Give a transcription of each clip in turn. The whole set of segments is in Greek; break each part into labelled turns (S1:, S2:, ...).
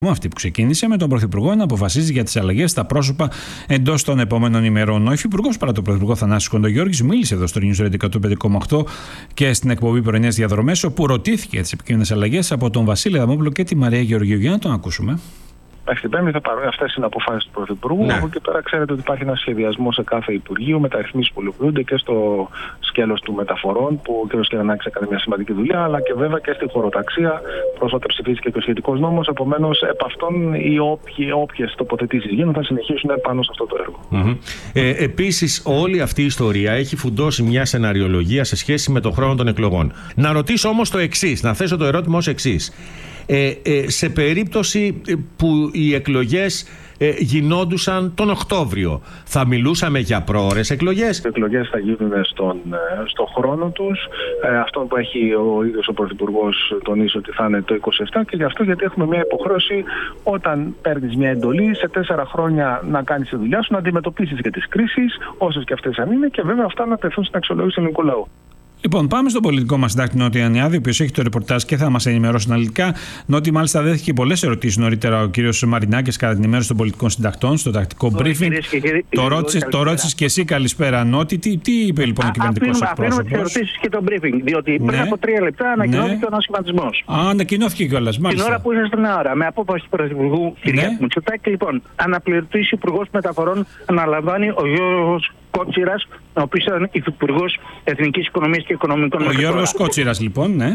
S1: Αυτή που ξεκίνησε με τον Πρωθυπουργό να αποφασίζει για τις αλλαγές στα πρόσωπα εντός των επόμενων ημερών. Ο Υφυπουργός παρά τον Πρωθυπουργό Θανάσης Κοντογιώργης μίλησε εδώ στο News Radio 105,8 και στην εκπομπή Πρωινές Διαδρομές, όπου ρωτήθηκε για τις επικείμενες αλλαγές από τον Βασίλη Αδαμόπουλο και τη Μαρία Γεωργίου. Για να τον ακούσουμε.
S2: Την Πέμπτη θα πάρουν αυτές είναι αποφάσεις του Πρωθυπουργού.
S3: Ναι.
S2: Από εκεί πέρα ξέρετε ότι υπάρχει ένα σχεδιασμό σε κάθε Υπουργείο, μεταρρυθμίσεις που υλοποιούνται και στο σκέλος του μεταφορών, που ο κ. Κερανάκης έκανε μια σημαντική δουλειά, αλλά και βέβαια και στη χωροταξία. Πρόσφατα ψηφίστηκε και ο σχετικός νόμος. Επομένως, επ' αυτών οι όποιες τοποθετήσεις γίνουν θα συνεχίσουν πάνω σε αυτό το έργο.
S3: Επίσης, όλη αυτή η ιστορία έχει φουντώσει μια σεναριολογία σε σχέση με τον χρόνο των εκλογών. Να ρωτήσω όμως το εξής, να θέσω το ερώτημα ως εξής. Σε περίπτωση που οι εκλογές γινόντουσαν τον Οκτώβριο, θα μιλούσαμε για πρόωρες εκλογές?
S2: Οι εκλογές θα γίνουν στον χρόνο τους. Αυτό που έχει ο ίδιος ο Πρωθυπουργός τονίσει ότι θα είναι το 27, και γι' αυτό γιατί έχουμε μια υποχρέωση όταν παίρνεις μια εντολή σε 4 χρόνια να κάνεις τη δουλειά σου, να αντιμετωπίσεις και τις κρίσεις, όσες και αυτές αν είναι, και βέβαια αυτά να τεθούν στην αξιολόγηση του ελληνικού λαού.
S1: Λοιπόν, πάμε στον πολιτικό μας συντάκτη Νότι Ιαννιάδη, ο οποίος έχει το ρεπορτάζ και θα μας ενημερώσει αναλυτικά. Νότι, μάλιστα, δέχτηκε πολλές ερωτήσεις νωρίτερα ο κύριος Μαρινάκης κατά την ενημέρωση των πολιτικών συντακτών στο τακτικό briefing. Το ρώτησες και εσύ, καλησπέρα Νότι. Τι είπε λοιπόν ο κυβερνητικός εκπρόσωπος?
S4: Αφήνουμε τις ερωτήσεις και το briefing, διότι πριν από 3 λεπτά ανακοινώθηκε ο ανασχηματισμός.
S1: Ανακοινώθηκε κιόλας, μάλιστα.
S4: Την ώρα που ήσασταν ώρα, με απόφαση του Πρωθυπουργού κ. Μητσοτάκη, λοιπόν, αναπληρωτής Υπουργός Μεταφορών αναλαμβάνει ο Γιώργος Κότσιρας, ο οποίος ήταν Υφυπουργός Εθνικής Οικονομίας και Οικονομικών.
S1: Ο Γιώργος Κότσιρας, λοιπόν, ναι.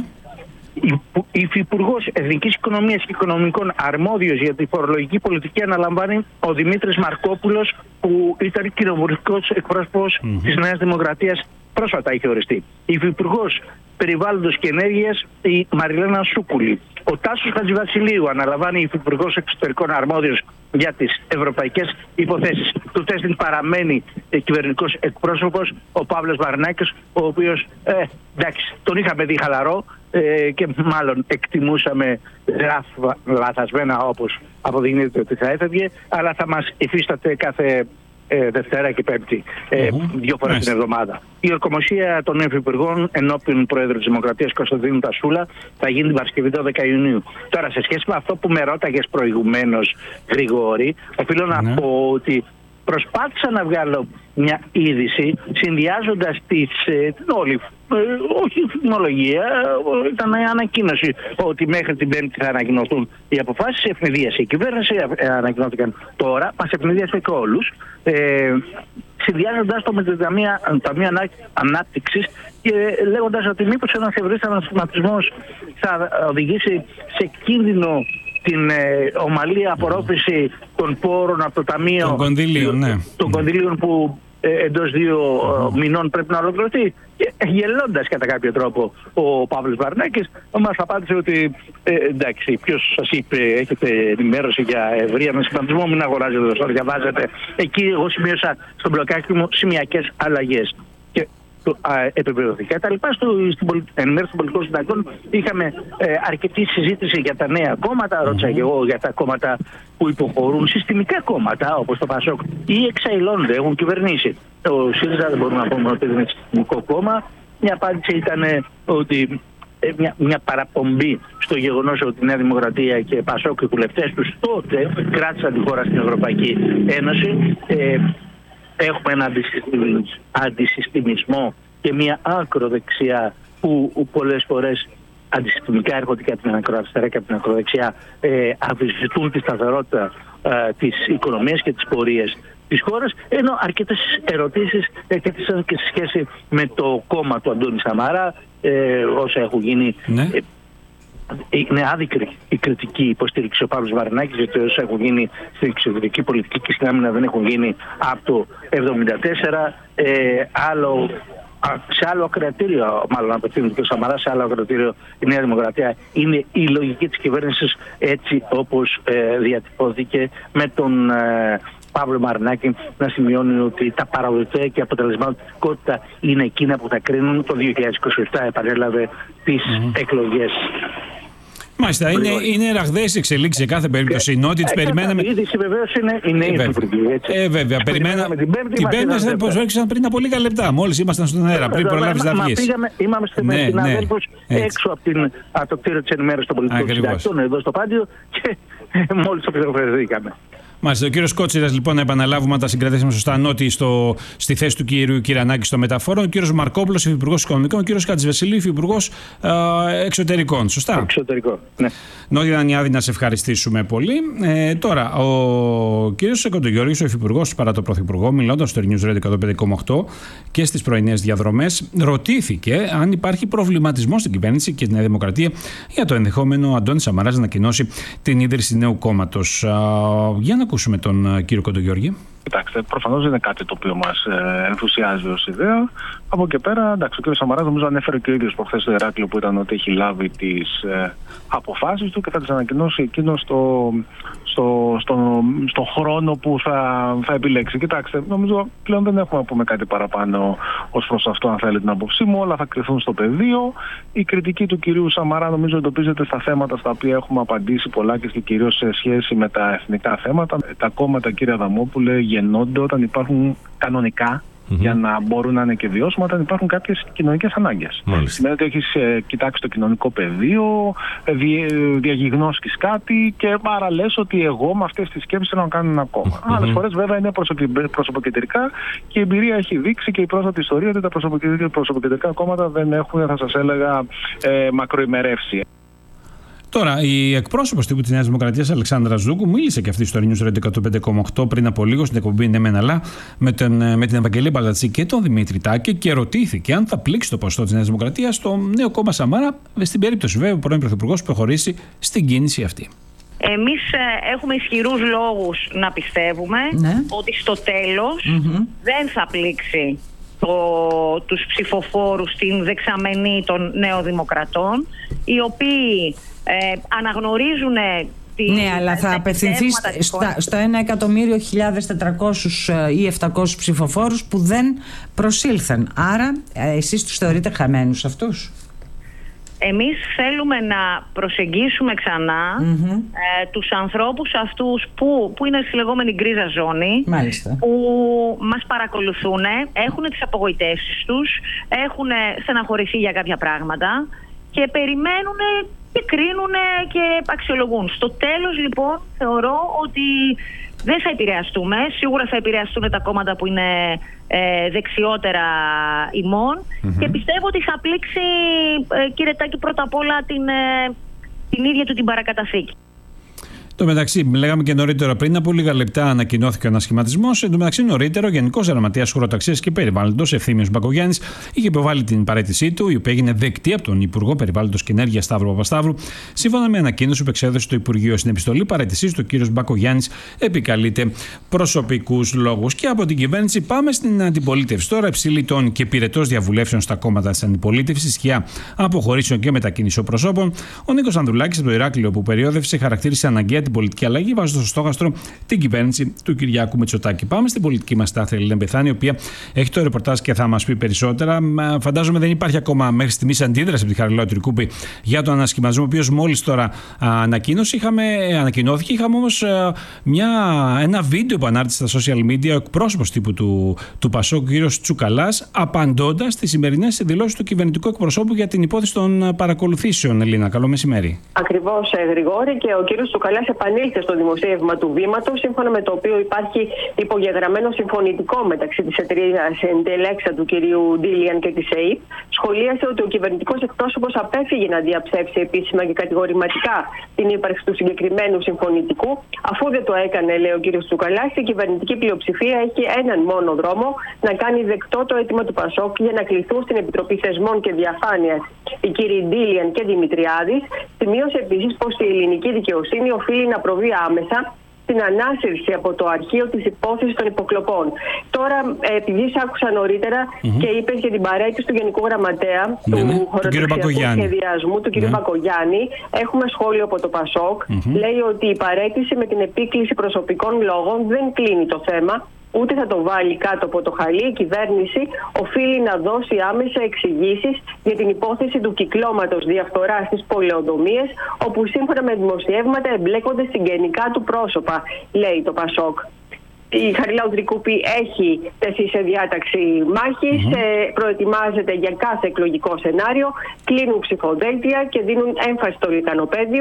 S4: Υφυπουργός Εθνικής Οικονομίας και Οικονομικών, αρμόδιος για τη φορολογική πολιτική, αναλαμβάνει ο Δημήτρης Μαρκόπουλος, που ήταν κοινοβουλευτικός εκπρόσωπος της Νέας Δημοκρατίας. Πρόσφατα είχε οριστεί. Υφυπουργός Περιβάλλοντος και Ενέργειας, η Μαριλένα Σούκουλη. Ο Τάσος Χατζηβασιλείου αναλαμβάνει Υφυπουργός Εξωτερικών, αρμόδιος για τις ευρωπαϊκές υποθέσεις. Του τέστην παραμένει κυβερνητικός εκπρόσωπος ο Παύλος Βαρνάκης, ο οποίος εντάξει, τον είχαμε δει χαλαρό και μάλλον εκτιμούσαμε λαθασμένα, όπως αποδεικνύεται ότι θα έφευγε, αλλά θα μας υφίσταται κάθε Δευτέρα και Πέμπτη, 2 φορές την εβδομάδα. Η ορκομοσία των Υφυπουργών ενώπιον Πρόεδρου της Δημοκρατίας Κωνσταντίνου Τασούλα θα γίνει την Παρασκευή 12 Ιουνίου. Τώρα, σε σχέση με αυτό που με ρώταγες προηγουμένως, Γρηγόρη, οφείλω να πω ότι προσπάθησα να βγάλω μια είδηση συνδυάζοντας την όλη, όχι φημολογία, ήταν ανακοίνωση ότι μέχρι την Πέμπτη θα ανακοινωθούν οι αποφάσεις. Ευνηδίασε η κυβέρνηση, ανακοινώθηκαν τώρα, μας ευνηδίασε και όλους, συνδυάζοντας το με την Ταμεία Ανάπτυξης και λέγοντας ότι μήπως ένας ευρύς ανασχηματισμός θα οδηγήσει σε κίνδυνο την ομαλή απορρόφηση των πόρων από το Ταμείο των κονδυλίων που εντός 2 μηνών πρέπει να ολοκληρωθεί. Γελώντας κατά κάποιο τρόπο ο Παύλος Βαρνάκης μας απάντησε ότι εντάξει, ποιος σας είπε, έχετε ενημέρωση για ευρύ ανασχηματισμό, μην αγοράζετε το διαβάζετε. Εκεί εγώ σημείωσα στο μπλοκάκι μου σημειακές αλλαγές και επιβεβαιωθήκα. Τα λοιπά στην ενημέρωση των πολιτικών συντακτών είχαμε αρκετή συζήτηση για τα νέα κόμματα. Ρώτησα και εγώ για τα κόμματα που υποχωρούν, συστημικά κόμματα όπως το ΠΑΣΟΚ ή εξαϊλώνονται, έχουν κυβερνήσει. Ο ΣΥΡΙΖΑ δεν μπορούμε να πούμε ότι είναι συστημικό κόμμα. Μια απάντηση ήταν ότι μια παραπομπή στο γεγονός ότι η Νέα Δημοκρατία και ΠΑΣΟΚ, οι βουλευτές τους τότε κράτησαν τη χώρα στην Ευρωπαϊκή Ένωση. Έχουμε ένα αντισυστημισμό και μια άκροδεξιά που πολλές φορές αντισυστημικά έρχονται και από την ακροαριστερά και από την ακροδεξιά, αμφισβητούν τη σταθερότητα της οικονομίας και τις πορείες της χώρας, ενώ αρκετές ερωτήσεις έθεσαν και σε σχέση με το κόμμα του Αντώνη Σαμαρά, όσα έχουν γίνει. Είναι άδικη η κριτική υποστήριξη ο Παύλος Βαρνάκης, γιατί όσα έχουν γίνει στην εξωτερική πολιτική και στην άμυνα δεν έχουν γίνει από το 1974. Σε άλλο ακροατήριο, μάλλον απευθύνεται και ο Σαμαράς, σε άλλο ακροατήριο η Νέα Δημοκρατία είναι η λογική της κυβέρνησης έτσι όπως διατυπώθηκε, με τον Παύλο Βαρνάκη να σημειώνει ότι τα παραδοτέα και η αποτελεσματικότητα είναι εκείνα που θα κρίνουν. Το 2027 επανέλαβε τις εκλογές.
S1: Μάλιστα, είναι ραγδαίες εξελίξεις σε κάθε περίπτωση. Η Νότι τις περιμέναμε.
S4: Η είδηση βεβαίως είναι η Υφυπουργή.
S1: Βέβαια, περιμέναμε. Την Πέμπτη προσέξαν πριν από λίγα λεπτά. Μόλις ήμασταν στον αέρα, πριν προλάβεις να βγεις.
S4: Είμαστε με συναδέλφους έξω από το κτίριο της ενημέρωσης των πολιτικών συντακτών εδώ στο Πάντιο και μόλις το πληροφορηθήκαμε.
S1: Μάλιστα. Ο κύριος Κότσιρας, λοιπόν, να επαναλάβουμε, αν τα συγκρατήσαμε σωστά, Νότι στη θέση του κύριου Κυρανάκη στο μεταφόρο. Ο κύριος Μαρκόπουλος, υφυπουργός Οικονομικών. Ο κύριος Χατζηβασιλείου, υφυπουργός Εξωτερικών. Σωστά.
S4: Εξωτερικών, ναι.
S1: Νότι Δανιάδη, να σε ευχαριστήσουμε πολύ. Τώρα, ο κύριος Κοντογιώργης, ο υφυπουργός παρά το πρωθυπουργό, μιλώντας στο News Radio 105,8 και στις πρωινές διαδρομές, ρωτήθηκε αν υπάρχει προβληματισμό στην κυβέρνηση και την Νέα Δημοκρατία για το ενδεχόμενο Αντώνης Σαμαράς να ανακοινώσει την ίδρυση νέου κόμματος. Για να ακούσουμε τον κύριο Κοντογιώργη.
S2: Κοιτάξτε, προφανώς είναι κάτι το οποίο μας ενθουσιάζει ως ιδέα. Από εκεί πέρα, εντάξει, ο κ. Σαμαράς νομίζω ανέφερε και ο ίδιος προχθές στο Ηράκλειο που ήταν ότι έχει λάβει τις αποφάσεις του και θα τις ανακοινώσει εκείνο στο χρόνο που θα επιλέξει. Κοιτάξτε, νομίζω πλέον δεν έχουμε να πούμε κάτι παραπάνω ως προς αυτό, αν θέλετε την άποψή μου. Όλα θα κρυθούν στο πεδίο. Η κριτική του κυρίου Σαμαρά νομίζω εντοπίζεται στα θέματα στα οποία έχουμε απαντήσει πολλά και κυρίως σε σχέση με τα εθνικά θέματα. Τα κόμματα, κύριε Αδαμόπουλε, γεννώνται όταν υπάρχουν κανονικά, για να μπορούν να είναι και βιώσιμα, όταν υπάρχουν κάποιες κοινωνικές ανάγκες. Σημαίνει ότι έχεις κοιτάξει το κοινωνικό πεδίο, διαγιγνώσκεις κάτι και άρα λες ότι εγώ με αυτές τις σκέψεις θέλω να κάνω ένα κόμμα. Άλλες φορές βέβαια είναι προσωποκεντρικά και η εμπειρία έχει δείξει και η πρόσφατη ιστορία ότι τα προσωποκεντρικά κόμματα δεν έχουν, θα σας έλεγα, μακροημερεύσει.
S1: Τώρα, η εκπρόσωπος τύπου της Νέας Δημοκρατίας, Αλεξάνδρα Ζούγκου, μίλησε και αυτή στο News Radio 105,8 πριν από λίγο στην εκπομπή «Ναι μεν αλλά» με την Ευαγγελία Μπαλατσή και τον Δημήτρη Τάκη και ρωτήθηκε αν θα πλήξει το ποσοστό της Νέας Δημοκρατίας στο νέο κόμμα Σαμάρα, στην περίπτωση βέβαια ο πρώην Πρωθυπουργός προχωρήσει στην κίνηση αυτή.
S5: Εμείς έχουμε ισχυρούς λόγους να πιστεύουμε ότι στο τέλος δεν θα πλήξει τους ψηφοφόρους στην δεξαμενή των νεοδημοκρατών, οι οποίοι αναγνωρίζουν
S6: ναι, αλλά θα απευθυνθεί στο 1.100.400 ή 700 ψηφοφόρους που δεν προσήλθαν. Άρα εσείς τους θεωρείτε χαμένους αυτούς?
S5: Εμείς θέλουμε να προσεγγίσουμε ξανά τους ανθρώπους αυτούς που είναι στη λεγόμενη γκρίζα ζώνη, που μας παρακολουθούν, έχουν τις απογοητεύσεις τους, έχουν στεναχωρηθεί για κάποια πράγματα και περιμένουν και κρίνουν και αξιολογούν. Στο τέλος λοιπόν θεωρώ ότι δεν θα επηρεαστούμε. Σίγουρα θα επηρεαστούν τα κόμματα που είναι δεξιότερα ημών και πιστεύω ότι θα πλήξει, κύριε Τάκη, πρώτα απ' όλα την ίδια του την παρακαταθήκη.
S1: Το μεταξύ, λέγαμε και νωρίτερα, πριν από λίγα λεπτά ανακοινώθηκε ο ανασχηματισμός. Εν τω μεταξύ, νωρίτερα, ο Γενικός Γραμματέας Χωροταξίας και Περιβάλλοντος, Ευθύμιος Μπακογιάννης, είχε υποβάλει την παραίτησή του, η οποία έγινε δεκτή από τον Υπουργό Περιβάλλοντος και Ενέργειας Σταύρο Παπασταύρου, σύμφωνα με ανακοίνωση που εξέδωσε το Υπουργείο. Στην επιστολή παραίτησής του, ο κ. Μπακογιάννης επικαλείται προσωπικούς λόγους. Και από την κυβέρνηση πάμε στην αντιπολίτευση. Τώρα, υψηλή τόνη και πυρετός διαβουλεύσεων στα κόμματα της αντιπολίτευσης, σκιά αποχωρήσεων και μετακίνησεων προσώπων. Ο Νίκος Ανδρουλάκης από το Ηράκλειο, που περιόδευσε, χαρακτήρισε αναγκαία την πολιτική αλλαγή, βάζοντας στο στόχαστρο την κυβέρνηση του Κυριάκου Μητσοτάκη. Πάμε στην πολιτική μας τάφη, Ελένη Μπεθάνη, η οποία έχει το ρεπορτάζ και θα μας πει περισσότερα. Φαντάζομαι δεν υπάρχει ακόμα μέχρι στιγμής αντίδραση από τη Χαριλάου Τρικούπη για τον ανασχηματισμό, ο οποίος μόλις τώρα ανακοινώθηκε. Είχαμε όμως ένα βίντεο που ανάρτησε στα social media ο εκπρόσωπος τύπου του Πασόκ, ο κ. Τσουκαλάς, απαντώντας στις σημερινές δηλώσεις του κυβερνητικού εκπροσώπου για την υπόθεση των παρακολουθήσεων. Ελίνα, καλό μεσημέρι.
S7: Ακριβώς, Γρηγόρη, και ο κ. Τσουκαλάς επανήλθε στο δημοσίευμα του Βήματος, σύμφωνα με το οποίο υπάρχει υπογεγραμμένο συμφωνητικό μεταξύ της εταιρείας Εντελέξα του κ. Ντίλιαν και της ΕΕΠ. Σχολίασε ότι ο κυβερνητικός εκπρόσωπος απέφυγε να διαψεύσει επίσημα και κατηγορηματικά την ύπαρξη του συγκεκριμένου συμφωνητικού. Αφού δεν το έκανε, λέει ο κ. Τσουκαλάς, η κυβερνητική πλειοψηφία έχει έναν μόνο δρόμο: να κάνει δεκτό το αίτημα του Πασόκ για να κληθούν στην Επιτροπή Θεσμών και Διαφάνειας οι κ. Ντίλιαν και Δημητριάδης. Σημείωσε επίσης πως η ελληνική δικαιοσύνη οφείλει να προβεί άμεσα στην ανάσυρση από το αρχείο της υπόθεσης των υποκλοπών. Τώρα, επειδή σ' άκουσα νωρίτερα και είπες για την παραίτηση του Γενικού Γραμματέα του Χωροταξιακού Σχεδιασμού, του κ. Μπακογιάννη, έχουμε σχόλιο από το Πασόκ. Λέει ότι η παραίτηση με την επίκληση προσωπικών λόγων δεν κλείνει το θέμα, ούτε θα το βάλει κάτω από το χαλί. Η κυβέρνηση οφείλει να δώσει άμεσα εξηγήσεις για την υπόθεση του κυκλώματος διαφθοράς στις πολεοδομίες, όπου σύμφωνα με δημοσιεύματα εμπλέκονται συγγενικά του πρόσωπα, λέει το Πασόκ. Η Χαριλάου Τρικούπη έχει τεθεί σε διάταξη μάχης, προετοιμάζεται για κάθε εκλογικό σενάριο, κλείνουν ψηφοδέλτια και δίνουν έμφαση στο λιθανοπαίδιο.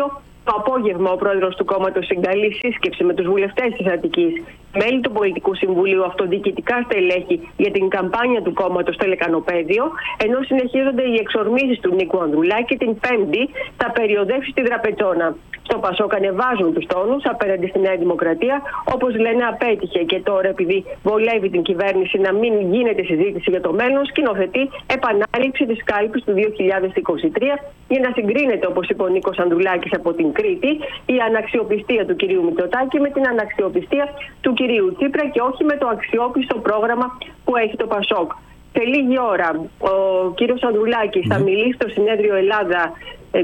S7: Το απόγευμα ο πρόεδρος του κόμματος συγκαλεί σύσκεψη με τους βουλευτές της Αττικής, μέλη του Πολιτικού Συμβουλίου, αυτοδιοικητικά στελέχη για την καμπάνια του κόμματος στο Λεκανοπαίδιο, ενώ συνεχίζονται οι εξορμήσεις του Νίκου Ανδρουλάκη. Την Πέμπτη θα περιοδεύσει στη Δραπετσόνα. Στο Πασόκ ανεβάζουν τους τόνους απέναντι στη Νέα Δημοκρατία. Όπως λένε, απέτυχε και τώρα, επειδή βολεύει την κυβέρνηση να μην γίνεται συζήτηση για το μέλλον, σκηνοθετεί επανάληψη της κάλπης του 2023 για να συγκρίνεται, όπως είπε ο Νίκος Ανδρουλάκης από την Κρήτη, η αναξιοπιστία του κυρίου Μητσοτάκη με την αναξιοπιστία του κυρίου Τσίπρα και όχι με το αξιόπιστο πρόγραμμα που έχει το Πασόκ. Σε λίγη ώρα ο κύριος Ανδρουλάκης θα μιλήσει στο συνέδριο Ελλάδα 2030,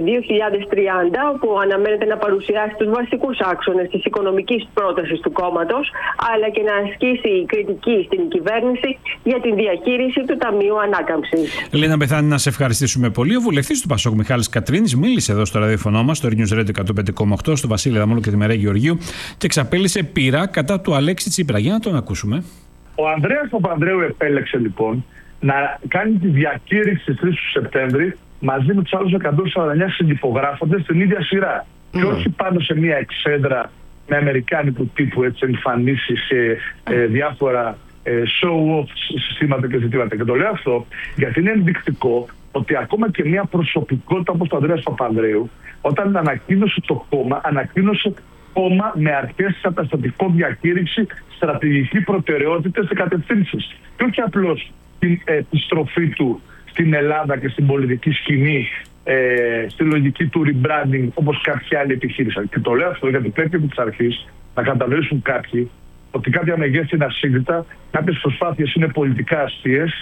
S7: όπου αναμένεται να παρουσιάσει τους βασικούς άξονες της οικονομικής πρότασης του κόμματος, αλλά και να ασκήσει κριτική στην κυβέρνηση για την διαχείριση του Ταμείου Ανάκαμψης.
S1: Λίνα Μπεθάνη, να σε ευχαριστήσουμε πολύ. Ο βουλευτής του Πασόκ Μιχάλης Κατρίνης μίλησε εδώ στο ραδιοφωνό μας, στο News Radio 105,8, στο Βασίλη Δαμόλο και τη Μερέ Γεωργίου, και εξαπέλυσε πείρα κατά του Αλέξη Τσίπρα. Για να τον ακούσουμε.
S8: Ο Ανδρέας Παπανδρέου επέλεξε λοιπόν να κάνει τη διακήρυξη στις 3 του Σεπτέμβρη μαζί με τους άλλους 149 συνυπογράφοντες στην ίδια σειρά. Και όχι πάνω σε μια εξέδρα με αμερικάνικου τύπου εμφανίσεις σε διάφορα show-off συστήματα και ζητήματα. Και το λέω αυτό γιατί είναι ενδεικτικό ότι ακόμα και μια προσωπικότητα όπως το Ανδρέας Παπανδρέου, όταν ανακοίνωσε το κόμμα, ανακοίνωσε κόμμα με αρχές καταστατικό διακήρυξη, στρατηγική προτεραιότητες και κατευθύνσεις. Και όχι απλώς την επιστροφή του στην Ελλάδα και στην πολιτική σκηνή, στη λογική του rebranding, όπως κάποιοι άλλοι επιχείρησαν. Και το λέω αυτό γιατί πρέπει από τις αρχές να κατανοήσουν κάποιοι ότι κάποια μεγέθη είναι ασύγκριτα, κάποιες προσπάθειες είναι πολιτικά αστείες.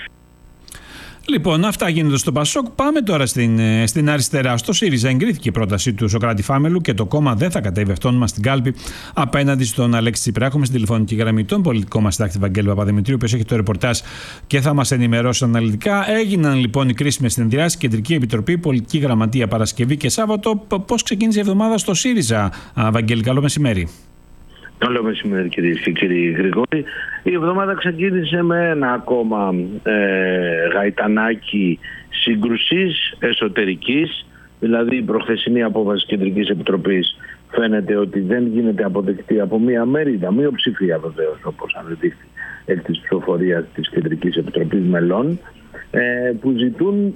S1: Λοιπόν, αυτά γίνονται στο Πασόκ. Πάμε τώρα στην αριστερά. Στο ΣΥΡΙΖΑ εγκρίθηκε η πρόταση του Σωκράτη Φάμελου και το κόμμα δεν θα κατέβει αυτόνομα στην κάλπη απέναντι στον Αλέξη Τσίπρα. Έχουμε στην τηλεφωνική γραμμή τον πολιτικό μας συντάκτη Βαγγέλη Παπαδημητρίου, ο οποίος έχει το ρεπορτάζ και θα μας ενημερώσει αναλυτικά. Έγιναν λοιπόν οι κρίσιμες συνεδριάσεις, Κεντρική Επιτροπή, Πολιτική Γραμματεία Παρασκευή και Σάββατο. Πώς ξεκίνησε η εβδομάδα στο ΣΥΡΙΖΑ, Βαγγέλη? Καλό μεσημέρι.
S9: Καλό μεσημέρι, κυρίες και κύριοι Γρηγόρη. Η εβδομάδα ξεκίνησε με ένα ακόμα γαϊτανάκι σύγκρουσης εσωτερικής, δηλαδή η προχθεσινή απόφαση Κεντρικής Επιτροπής φαίνεται ότι δεν γίνεται αποδεκτή από μία μερίδα, μειοψηφία βεβαίως, όπως ανεδείχθη εκ της ψηφοφορίας της Κεντρικής Επιτροπής μελών, που ζητούν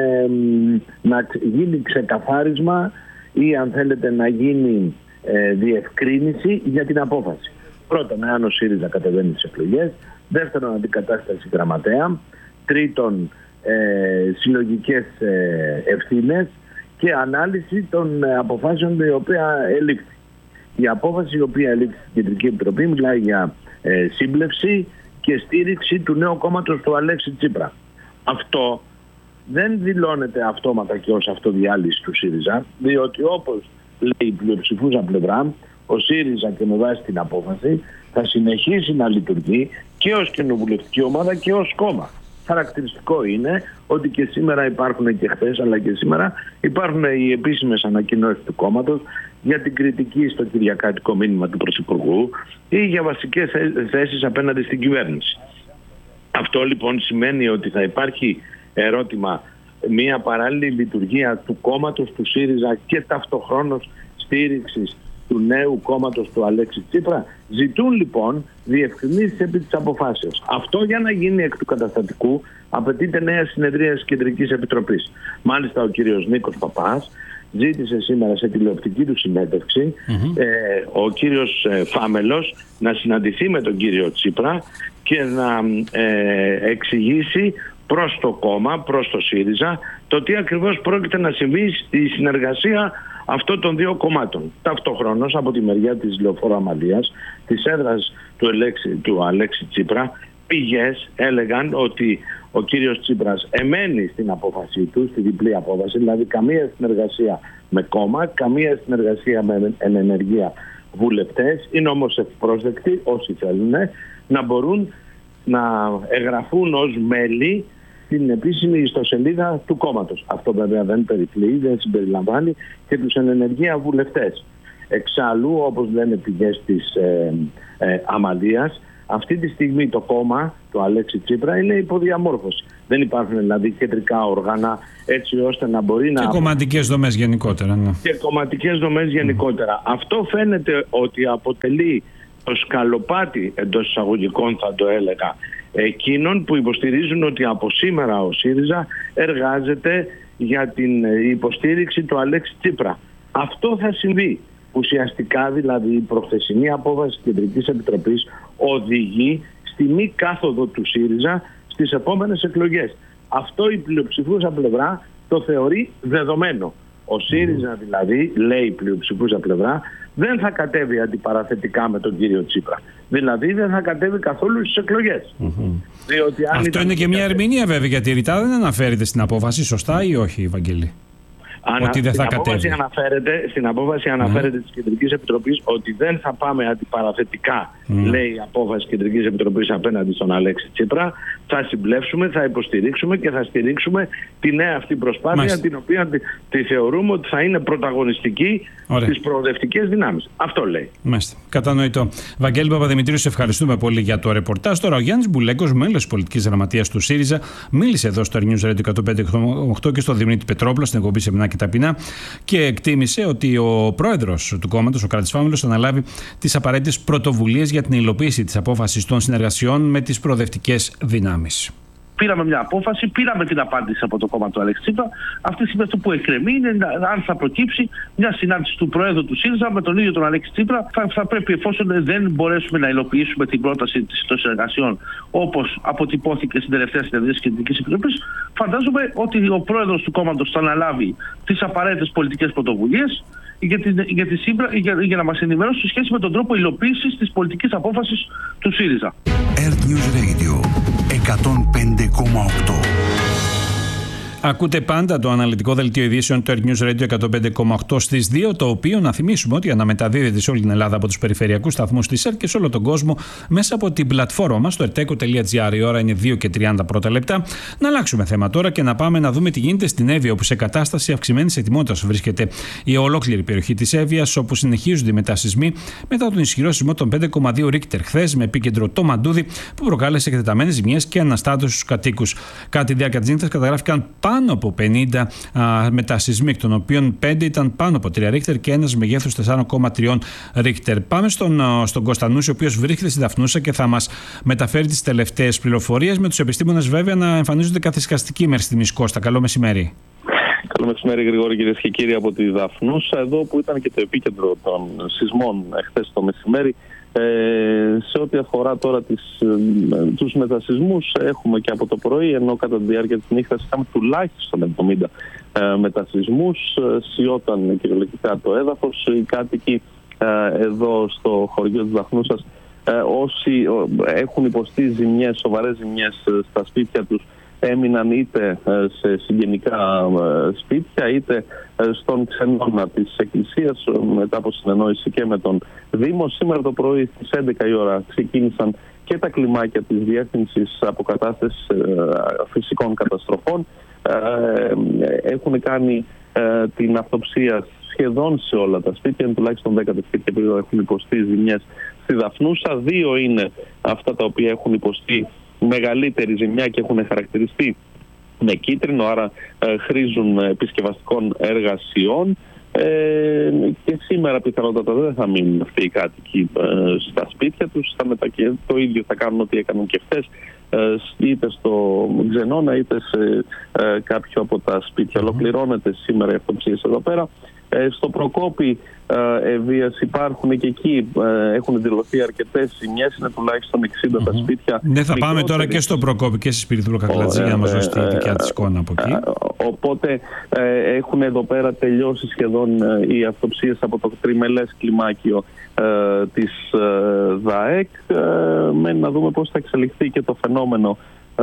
S9: να γίνει ξεκαθάρισμα ή αν θέλετε να γίνει διευκρίνηση για την απόφαση. Πρώτον, εάν ο ΣΥΡΙΖΑ κατεβαίνει τις εκλογές. Δεύτερον, αντικατάσταση γραμματέα. Τρίτον, συλλογικές ευθύνες και ανάλυση των αποφάσεων η οποία ελήφθη. Η απόφαση η οποία ελήφθη στην Κεντρική Επιτροπή μιλάει για σύμπλευση και στήριξη του νέου κόμματος του Αλέξη Τσίπρα. Αυτό δεν δηλώνεται αυτόματα και ως αυτοδιάλυση του ΣΥΡΙΖΑ, διότι όπως λέει η πλειοψηφούσα πλευρά, ο ΣΥΡΙΖΑ και με βάση την απόφαση θα συνεχίσει να λειτουργεί και ως κοινοβουλευτική ομάδα και ως κόμμα. Χαρακτηριστικό είναι ότι και σήμερα υπάρχουν και χθες αλλά και σήμερα υπάρχουν οι επίσημες ανακοινώσεις του κόμματος για την κριτική στο κυριακάτικο μήνυμα του Πρωθυπουργού ή για βασικές θέσεις απέναντι στην κυβέρνηση. Αυτό λοιπόν σημαίνει ότι θα υπάρχει ερώτημα μια παράλληλη λειτουργία του κόμματος του ΣΥΡΙΖΑ και ταυτοχρόνως στήριξης του νέου κόμματος του Αλέξη Τσίπρα. Ζητούν λοιπόν διευκρινήσεις επί της αποφάσεως. Αυτό για να γίνει εκ του καταστατικού απαιτείται νέα συνεδρία της Κεντρικής Επιτροπής. Μάλιστα ο κύριος Νίκος Παπάς ζήτησε σήμερα σε τηλεοπτική του συνέντευξη ο κύριος Φάμελος να συναντηθεί με τον κύριο Τσίπρα και να εξηγήσει προς το κόμμα, προς το ΣΥΡΙΖΑ, το τι ακριβώς πρόκειται να συμβεί στη συνεργασία αυτών των δύο κομμάτων. Ταυτόχρονος από τη μεριά της Λεωφόρου Αμαλίας, της έδρας του Αλέξη Τσίπρα, πηγές έλεγαν ότι ο κύριος Τσίπρας εμένει στην απόφασή του, στη διπλή απόφαση, δηλαδή καμία συνεργασία με κόμμα, καμία συνεργασία με ενεργεία βουλευτές. Είναι όμως ευπρόσδεκτοι όσοι θέλουν να μπορούν να εγγραφούν ως μέλη στην επίσημη ιστοσελίδα του κόμματος. Αυτό βέβαια δεν περιπλέει, δεν συμπεριλαμβάνει και τους ενεργεία βουλευτές. Εξάλλου, όπως λένε πηγές της Αμαλίας, Αυτή τη στιγμή το κόμμα του Αλέξη Τσίπρα είναι υποδιαμόρφωση. Δεν υπάρχουν δηλαδή κεντρικά όργανα έτσι ώστε να μπορεί να...
S1: Και κομματικές δομές γενικότερα. Ναι.
S9: Και κομματικές δομές γενικότερα. Αυτό φαίνεται ότι αποτελεί το σκαλοπάτι, εντός εισαγωγικών θα το έλεγα, εκείνων που υποστηρίζουν ότι από σήμερα ο ΣΥΡΙΖΑ εργάζεται για την υποστήριξη του Αλέξη Τσίπρα. Αυτό θα συμβεί. Ουσιαστικά δηλαδή η προχθεσινή απόφαση της Κεντρικής Επιτροπής οδηγεί στη μη κάθοδο του ΣΥΡΙΖΑ στις επόμενες εκλογές. Αυτό η πλειοψηφούσα πλευρά το θεωρεί δεδομένο. Ο ΣΥΡΙΖΑ δηλαδή, λέει η πλειοψηφούσα πλευρά, δεν θα κατέβει αντιπαραθετικά με τον κύριο Τσίπρα. Δηλαδή δεν θα κατέβει καθόλου στις εκλογές.
S1: Αυτό είναι και μια ερμηνεία βέβαια, γιατί ρητά δεν αναφέρεται στην απόφαση, σωστά ή όχι, Βαγγέλη? Ότι δεν θα κατέβει.
S9: Στην απόφαση αναφέρεται της Κεντρικής Επιτροπής ότι δεν θα πάμε αντιπαραθετικά, λέει η απόφαση της Κεντρικής Επιτροπής απέναντι στον Αλέξη Τσίπρα. Θα συμπλέψουμε, θα υποστηρίξουμε και θα στηρίξουμε τη νέα αυτή προσπάθεια, την οποία τη θεωρούμε ότι θα είναι πρωταγωνιστική στις προοδευτικές δυνάμεις. Αυτό λέει.
S1: Μάλιστα. Κατανοητό. Βαγγέλη Παπαδημητρίου, σε ευχαριστούμε πολύ για το ρεπορτάζ. Τώρα ο Γιάννης Μπουλέκος, μέλος πολιτικής γραμματείας του ΣΥΡΙΖΑ, μίλησε εδώ στο News Radio 105,8 και στο Δημήτρη Πετρόπουλο στην εκπομπή Σεμινά και Ταπεινά και εκτίμησε ότι ο πρόεδρος του κόμματος, ο Κράτης Φάμελος, θα αναλάβει τις απαραίτητες πρωτοβουλίες για την υλοποίηση της απόφασης των συνεργασιών με τις προοδευτικές δυνάμεις.
S10: Πήραμε μια απόφαση, πήραμε την απάντηση από το κόμμα του Αλέξη Τσίπρα. Αυτή τη στιγμή αυτό που εκκρεμεί είναι αν θα προκύψει μια συνάντηση του Προέδρου του ΣΥΡΙΖΑ με τον ίδιο τον Αλέξη Τσίπρα. Θα πρέπει, εφόσον δεν μπορέσουμε να υλοποιήσουμε την πρόταση των συνεργασιών όπως αποτυπώθηκε στην τελευταία συνεδρία της Κεντρικής Επιτροπής, φαντάζομαι ότι ο Πρόεδρος του κόμματος θα αναλάβει τις απαραίτητες πολιτικές πρωτοβουλίες για να μας ενημερώσει σε σχέση με τον τρόπο υλοποίησης της πολιτικής απόφασης του ΣΥΡΙΖΑ.
S11: Earth News Radio 105,8.
S1: Ακούτε πάντα το αναλυτικό δελτίο ειδήσεων του Earth News Radio 105,8 στις 2, το οποίο να θυμίσουμε ότι αναμεταδίδεται σε όλη την Ελλάδα από τους περιφερειακούς σταθμούς της ΕΡΤ και σε όλο τον κόσμο μέσα από την πλατφόρμα μας, το erteco.gr. Η ώρα είναι 2 και 30 πρώτα λεπτά. Να αλλάξουμε θέμα τώρα και να πάμε να δούμε τι γίνεται στην Εύβοια, όπου σε κατάσταση αυξημένης ετοιμότητας βρίσκεται η ολόκληρη περιοχή της Εύβοιας, όπου συνεχίζονται οι μετασυσμοί μετά τον ισχυρό σεισμό των 5,2 Ρίχτερ χθες, με επίκεντρο το Μαντούδι, που προκάλεσε εκτεταμένες ζημιές και αναστάτωση στους κατοίκους. Κατά τη διάρκεια της νύχτας καταγράφηκαν πάνω από 50 μετασυσμοί, εκ των οποίων 5 ήταν πάνω από 3 Ρίχτερ και ένας μεγέθους 4,3 Ρίχτερ. Πάμε στον Κωνστανούση, ο οποίος βρίσκεται στη Δαφνούσα και θα μας μεταφέρει τις τελευταίες πληροφορίες, με τους επιστήμονες βέβαια να εμφανίζονται καθησυχαστικοί μέχρι στιγμής. Κώστα, καλό μεσημέρι.
S12: Καλό μεσημέρι, Γρηγόρη, κυρίες και κύριοι, από τη Δαφνούσα, εδώ που ήταν και το επίκεντρο των σεισμών χθες το μεσημέρι. Σε ό,τι αφορά τώρα τους μετασυσμούς, έχουμε και από το πρωί, ενώ κατά τη διάρκεια της νύχτας είχαμε τουλάχιστον 70 μετασυσμούς, σιώταν κυριολεκτικά το έδαφος. Οι κάτοικοι εδώ στο χωριό της Δαφνούσας, όσοι έχουν υποστεί ζημιές, σοβαρές ζημιές στα σπίτια τους, έμειναν είτε σε συγγενικά σπίτια είτε στον ξενώνα της εκκλησίας, μετά από συνεννόηση και με τον Δήμο. Σήμερα το πρωί στις 11 η ώρα ξεκίνησαν και τα κλιμάκια της Διεύθυνσης Αποκατάστασης Φυσικών Καταστροφών. Έχουν κάνει την αυτοψία σχεδόν σε όλα τα σπίτια, τουλάχιστον 10 σπίτια που έχουν υποστεί ζημιές στη Δαφνούσα. 2 είναι αυτά τα οποία έχουν υποστεί μεγαλύτερη ζημιά και έχουν χαρακτηριστεί με κίτρινο, άρα χρήζουν επισκευαστικών εργασιών, και σήμερα πιθανότατα δεν θα μείνουν αυτοί οι κάτοικοι στα σπίτια τους. Το ίδιο θα κάνουν ό,τι έκαναν και χθες, είτε στο Ξενώνα είτε σε κάποιο από τα σπίτια. Ολοκληρώνεται σήμερα η αυτοψία εδώ πέρα. Στο Προκόπη Ευβοίας υπάρχουν και εκεί, έχουν δηλωθεί αρκετές ζημιές, είναι τουλάχιστον 60 τα σπίτια.
S1: Ναι, θα πάμε τώρα και στο Προκόπη και στη Σπυριδούλα Κακλατζή για να μας δώσει τη δικιά της εικόνα από εκεί.
S12: Οπότε έχουν εδώ πέρα τελειώσει σχεδόν οι αυτοψίες από το τριμελές κλιμάκιο της ΔΑΕΚ. Μένει να δούμε πώς θα εξελιχθεί και το φαινόμενο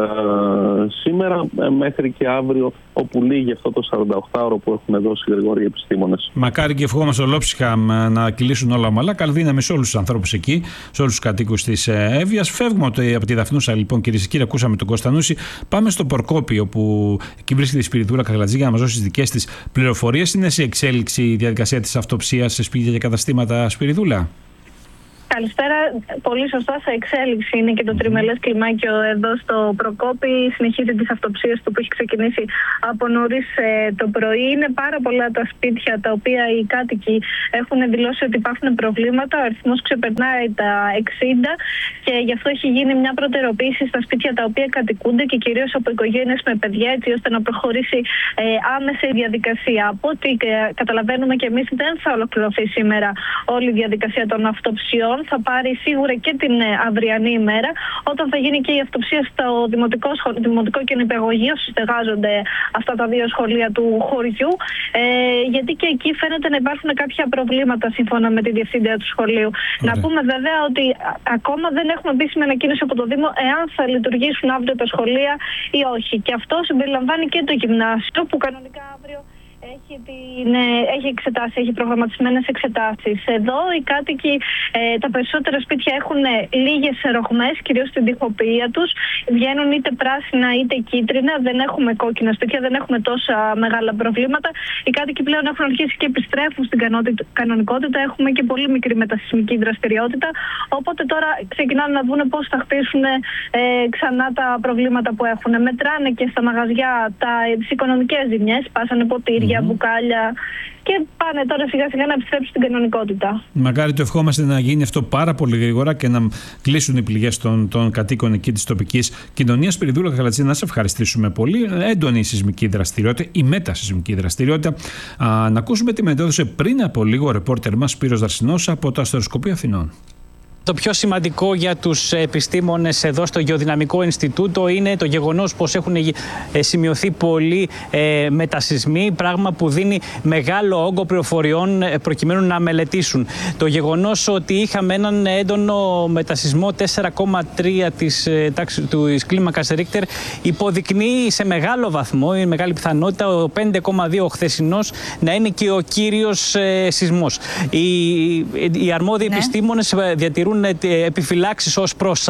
S12: σήμερα μέχρι και αύριο, όπου λύγει αυτό το 48ωρο που έχουν δώσει, Γρηγόρη, οι επιστήμονες.
S1: Μακάρι και ευχόμαστε ολόψυχα να κυλήσουν όλα ομαλά. Καλή δύναμη σε όλους τους ανθρώπους εκεί, σε όλους τους κατοίκους της Εύβοιας. Φεύγουμε από τη Δαφνούσα, λοιπόν, κυρίες και κύριοι. Ακούσαμε τον Κωνστανούση. Πάμε στο Προκόπη, όπου εκεί βρίσκεται η Σπυριδούλα Κακλατζή για να μας δώσει τις δικές της πληροφορίες. Είναι σε εξέλιξη η διαδικασία της αυτοψίας σε σπίτια και καταστήματα, Σπυριδούλα?
S13: Καλησπέρα. Πολύ σωστά, σε εξέλιξη είναι και το τριμελές κλιμάκιο εδώ στο Προκόπη. Συνεχίζει τις αυτοψίες του που έχει ξεκινήσει από νωρίς το πρωί. Είναι πάρα πολλά τα σπίτια τα οποία οι κάτοικοι έχουν δηλώσει ότι υπάρχουν προβλήματα. Ο αριθμός ξεπερνάει τα 60 και γι' αυτό έχει γίνει μια προτεραιοποίηση στα σπίτια τα οποία κατοικούνται και κυρίως από οικογένειες με παιδιά, έτσι ώστε να προχωρήσει άμεσα η διαδικασία. Από ό,τι καταλαβαίνουμε και εμείς, δεν θα ολοκληρωθεί σήμερα όλη η διαδικασία των αυτοψιών. Θα πάρει σίγουρα και την αυριανή ημέρα, όταν θα γίνει και η αυτοψία στο δημοτικό και νηπιαγωγείο, στεγάζονται αυτά τα δύο σχολεία του χωριού, γιατί και εκεί φαίνεται να υπάρχουν κάποια προβλήματα σύμφωνα με τη διευθύντρια του σχολείου.
S1: Ωραία.
S13: Να πούμε βέβαια ότι ακόμα δεν έχουμε επίσημη ανακοίνωση από το Δήμο εάν θα λειτουργήσουν αύριο τα σχολεία ή όχι. Και αυτό συμπεριλαμβάνει και το γυμνάσιο, που κανονικά αύριο έχει εξετάσεις, έχει προγραμματισμένες εξετάσεις. Εδώ οι κάτοικοι, τα περισσότερα σπίτια έχουν λίγες ρογμές, κυρίως στην τοιχοποιία τους. Βγαίνουν είτε πράσινα είτε κίτρινα, δεν έχουμε κόκκινα σπίτια, δεν έχουμε τόσα μεγάλα προβλήματα. Οι κάτοικοι πλέον έχουν αρχίσει και επιστρέφουν στην κανονικότητα. Έχουμε και πολύ μικρή μετασεισμική δραστηριότητα. Οπότε τώρα ξεκινάνε να δουν πώς θα χτίσουν ξανά τα προβλήματα που έχουν. Μετράνε και στα μαγαζιά τις οικονομικές ζημιές, πάσανε ποτήρια, μπουκάλια και πάνε τώρα σιγά σιγά να επιστρέψουν στην κανονικότητα.
S1: Μακάρι το ευχόμαστε να γίνει αυτό πάρα πολύ γρήγορα και να κλείσουν οι πληγές των κατοίκων εκεί της τοπικής κοινωνίας. Σπυριδούλα Καχαλατζή, να σε ευχαριστήσουμε πολύ. Έντονη η σεισμική δραστηριότητα, η μετασεισμική δραστηριότητα. Να ακούσουμε τι μετέδωσε πριν από λίγο ο ρεπόρτερ μας Σπύρος Δαρσινός από το Αστεροσκοπείο Αθηνών.
S14: Το πιο σημαντικό για τους επιστήμονες εδώ στο Γεωδυναμικό Ινστιτούτο είναι το γεγονός πως έχουν σημειωθεί πολλοί μετασεισμοί, πράγμα που δίνει μεγάλο όγκο πληροφοριών προκειμένου να μελετήσουν. Το γεγονός ότι είχαμε έναν έντονο μετασεισμό 4,3 της κλίμακας Ρίχτερ υποδεικνύει σε μεγάλο βαθμό, η μεγάλη πιθανότητα, ο 5,2 χθεσινός να είναι και ο κύριος σεισμός. Οι αρμόδιοι επιστήμονες διατηρούν επιφυλάξεις ως προς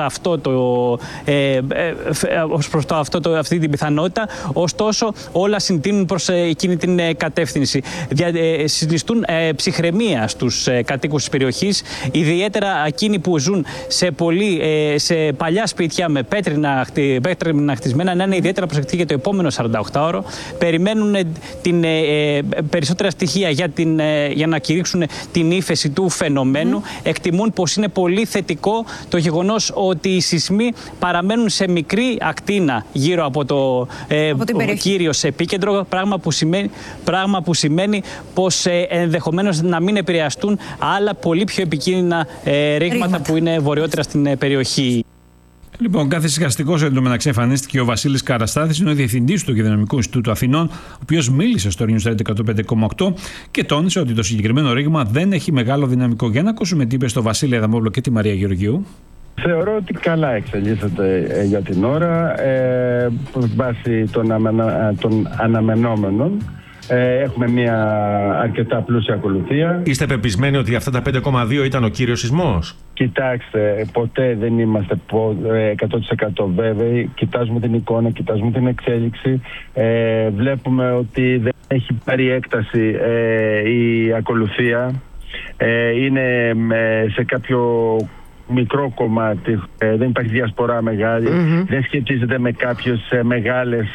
S14: αυτή την πιθανότητα, ωστόσο όλα συντείνουν προς εκείνη την κατεύθυνση. Συνιστούν ψυχραιμία στους κατοίκους της περιοχής, ιδιαίτερα εκείνοι που ζουν σε παλιά σπίτια με πέτρινα χτισμένα, να είναι ιδιαίτερα προσεκτικοί για το επόμενο 48ωρο. Περιμένουν περισσότερα στοιχεία για να κηρύξουν την ύφεση του φαινομένου. Εκτιμούν πως είναι πολύ θετικό το γεγονός ότι οι σεισμοί παραμένουν σε μικρή ακτίνα γύρω από το κύριος επίκεντρο, πράγμα που σημαίνει πως ενδεχομένως να μην επηρεαστούν άλλα πολύ πιο επικίνδυνα ρήγματα που είναι βορειότερα στην περιοχή.
S1: Λοιπόν, καθησυχαστικός εντωμεταξύ εμφανίστηκε ο Βασίλης Καραστάθης, είναι ο διευθυντής του Γεωδυναμικού Ινστιτούτου Αθηνών, ο οποίος μίλησε στο News Radio 105,8 και τόνισε ότι το συγκεκριμένο ρήγμα δεν έχει μεγάλο δυναμικό. Για να ακούσουμε τι είπε στο Βασίλη Αδαμόπουλο και τη Μαρία Γεωργίου.
S15: Θεωρώ ότι καλά εξελίσσεται για την ώρα, βάσει των αναμενόμενων. Έχουμε μια αρκετά πλούσια ακολουθία.
S3: Είστε πεπισμένοι ότι αυτά τα 5,2 ήταν ο κύριος σεισμός?
S15: Κοιτάξτε, ποτέ δεν είμαστε 100% βέβαιοι. Κοιτάζουμε την εικόνα, κοιτάζουμε την εξέλιξη. Βλέπουμε ότι δεν έχει πάρει έκταση η ακολουθία. Είναι σε κάποιο μικρό κομμάτι, δεν υπάρχει διασπορά μεγάλη, δεν σχετίζεται με κάποιες μεγάλες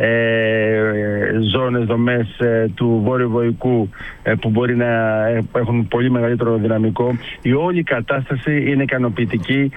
S15: ζώνες, δομές του Βόρειου Βοϊκού που μπορεί να έχουν πολύ μεγαλύτερο δυναμικό. Η όλη κατάσταση είναι ικανοποιητική.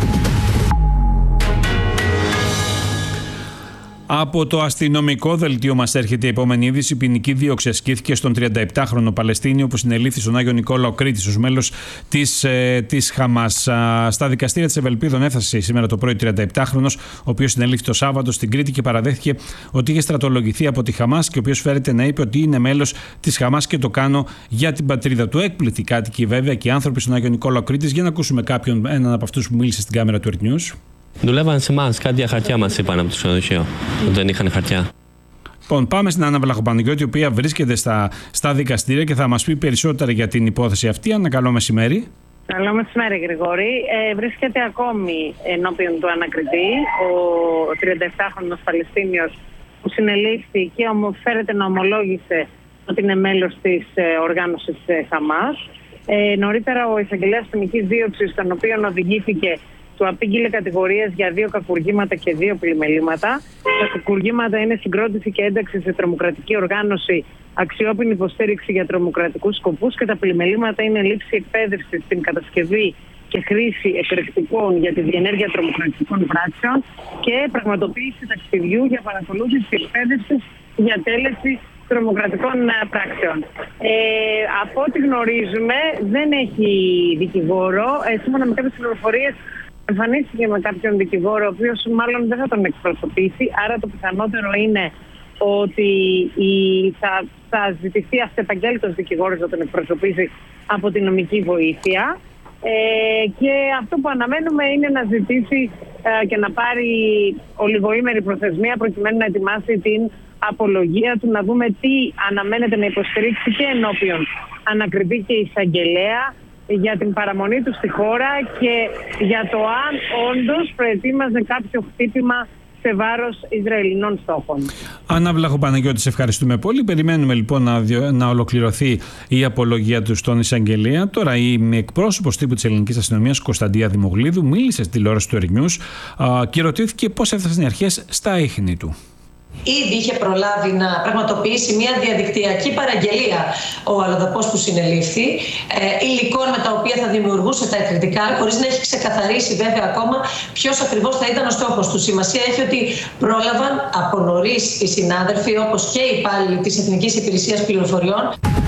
S1: Από το αστυνομικό δελτίο μας έρχεται η επόμενη είδηση. Ποινική δίωξη ασκήθηκε στον 37χρονο Παλαιστίνιο που συνελήφθη στον Άγιο Νικόλαο Κρήτης ως μέλος της Χαμάς. Στα δικαστήρια της Ευελπίδων έφτασε σήμερα το πρωί 37χρονος, ο οποίος συνελήφθη το Σάββατο στην Κρήτη και παραδέχθηκε ότι είχε στρατολογηθεί από τη Χαμάς και ο οποίος φέρεται να είπε ότι είναι μέλος της Χαμάς και το κάνω για την πατρίδα του. Έκπληκτοι κάτοικοι βέβαια και οι άνθρωποι στον Άγιο Νικόλαο Κρήτης. Για να ακούσουμε έναν από αυτούς που μίλησε στην κάμερα του Earth News.
S16: Δουλεύαν σε εμάς, κάτι για χαρτιά μας είπαν από το ξενοδοχείο, ότι δεν είχαν χαρτιά.
S1: Λοιπόν, πάμε στην Άννα Βλαχοπαναγιώτη, η οποία βρίσκεται στα δικαστήρια και θα μας πει περισσότερα για την υπόθεση αυτή. Άννα, καλό μεσημέρι.
S5: Καλό μεσημέρι, Γρηγόρη. Βρίσκεται ακόμη ενώπιον του ανακριτή ο 37χρονος Παλαιστίνιος που συνελήφθη και φέρεται να ομολόγησε ότι είναι μέλος της οργάνωσης Χαμάς.
S17: Νωρίτερα ο εισαγγελέας ποινικής δίωξης, τον οποίο οδηγήθηκε, του απήγγειλε κατηγορίες για 2 κακουργήματα και 2 πλημελήματα. Τα κακουργήματα είναι συγκρότηση και ένταξη σε τρομοκρατική οργάνωση, αξιόπινη υποστήριξη για τρομοκρατικούς σκοπούς, και τα πλημελήματα είναι λήψη εκπαίδευση στην κατασκευή και χρήση εκρηκτικών για τη διενέργεια τρομοκρατικών πράξεων και πραγματοποίηση ταξιδιού για παρακολούθηση εκπαίδευση για τέλεση τρομοκρατικών πράξεων. Από ό,τι γνωρίζουμε, δεν έχει δικηγόρο. Σύμφωνα με κάποιες πληροφορίες, εμφανίστηκε με κάποιον δικηγόρο, ο οποίος μάλλον δεν θα τον εκπροσωπήσει. Άρα το πιθανότερο είναι ότι θα ζητηθεί αυτεπαγγέλτος δικηγόρος να τον εκπροσωπήσει από την νομική βοήθεια. Και αυτό που αναμένουμε είναι να ζητήσει και να πάρει ολιγοήμερη προθεσμία προκειμένου να ετοιμάσει την απολογία του, να δούμε τι αναμένεται να υποστηρίξει και ενώπιον ανακριτή και εισαγγελέα για την παραμονή του στη χώρα και για το αν όντως προετοίμαζε κάποιο χτύπημα σε βάρος Ισραηλινών στόχων.
S1: Άννα Βλαχοπαναγιώτη, σε ευχαριστούμε πολύ. Περιμένουμε λοιπόν να ολοκληρωθεί η απολογία του στον εισαγγελέα. Τώρα η εκπρόσωπος τύπου της ελληνικής αστυνομίας, Κωνσταντία Δημογλίδου, μίλησε στην τηλεόραση του Earth News και ρωτήθηκε πώς έφτασαν οι αρχές στα ίχνη του.
S18: Ήδη είχε προλάβει να πραγματοποιήσει μια διαδικτυακή παραγγελία ο αλλοδαπός που συνελήφθη, υλικών με τα οποία θα δημιουργούσε τα εκρηκτικά, χωρίς να έχει ξεκαθαρίσει βέβαια ακόμα ποιος ακριβώς θα ήταν ο στόχος του. Σημασία έχει ότι πρόλαβαν από νωρίς οι συνάδελφοι, όπως και οι υπάλληλοι της Εθνικής Υπηρεσίας Πληροφοριών.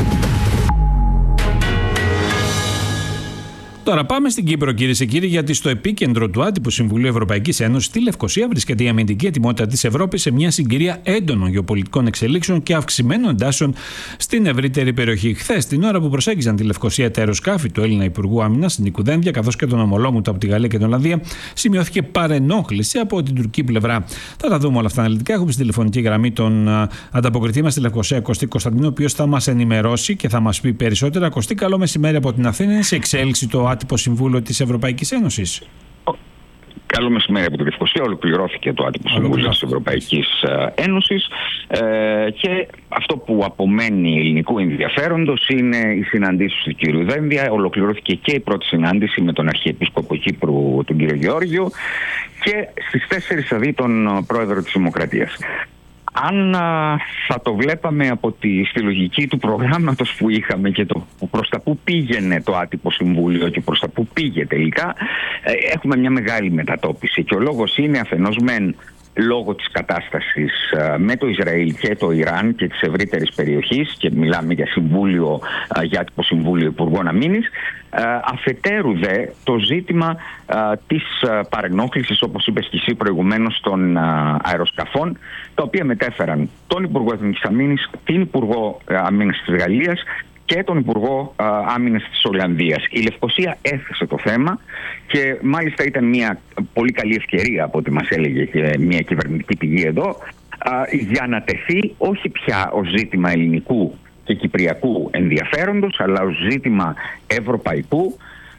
S1: Τώρα πάμε στην Κύπρο, κυρίες και κύριοι, γιατί στο επίκεντρο του άτυπου Συμβουλίου Ευρωπαϊκής Ένωσης στη Λευκοσία βρίσκεται η αμυντική ετοιμότητα της Ευρώπης σε μια συγκυρία έντονων γεωπολιτικών εξελίξεων και αυξημένων εντάσεων στην ευρύτερη περιοχή. Χθες, την ώρα που προσέγγιζαν τη Λευκοσία τα αεροσκάφη του Έλληνα Υπουργού Άμυνας Νίκου Δένδια, καθώς και των ομολόγων του από τη Γαλλία και την Ολλανδία, σημειώθηκε παρενόχληση από την τουρκική πλευρά. Θα τα δούμε όλα αυτά αναλυτικά. Έχουμε στη τηλεφωνική γραμμή τον ανταποκριτή μας στη Λευκοσία, Κωστή Κωνσταντίνο, ο οποίος θα μας ενημερώσει και θα μας πει περισσότερα. Κωστή, καλό μεσημέρι από την Αθήνα. Είναι σε εξέλιξη το άτυπο Συμβούλιο της Ευρωπαϊκής Ένωσης.
S19: Καλό μεσημέρι από τη Λευκοσία. Ολοκληρώθηκε το άτυπο Συμβούλιο της Ευρωπαϊκής Ένωσης και αυτό που απομένει ελληνικού ενδιαφέροντος είναι οι συναντήσεις του κ. Δένδια. Ολοκληρώθηκε και η πρώτη συνάντηση με τον Αρχιεπίσκοπο Κύπρου, τον κ. Γεώργιο, και στις 4 θα δει τον Πρόεδρο της Δημοκρατίας. Αν θα το βλέπαμε από στη λογική του προγράμματος που είχαμε και προς τα που πήγαινε το άτυπο Συμβούλιο και προς τα που πήγε τελικά, έχουμε μια μεγάλη μετατόπιση. Και ο λόγος είναι αφενός μεν λόγω της κατάστασης με το Ισραήλ και το Ιράν και της ευρύτερης περιοχής, και μιλάμε για συμβούλιο, για άτυπο Συμβούλιο Υπουργών Αμήνης, αφετέρου δε το ζήτημα της παρενόχλησης, όπως είπες και εσύ προηγουμένως, των αεροσκαφών, τα οποία μετέφεραν τον Υπουργό Εθνικής Αμήνης, την Υπουργό Αμήνης της Γαλλίας και τον Υπουργό Άμυνας της Ολλανδίας. Η Λευκοσία έθεσε το θέμα και μάλιστα ήταν μια πολύ καλή ευκαιρία, από ό,τι μας έλεγε και μια κυβερνητική πηγή εδώ, για να τεθεί όχι πια ως ζήτημα ελληνικού και κυπριακού ενδιαφέροντος, αλλά ως ζήτημα ευρωπαϊκού,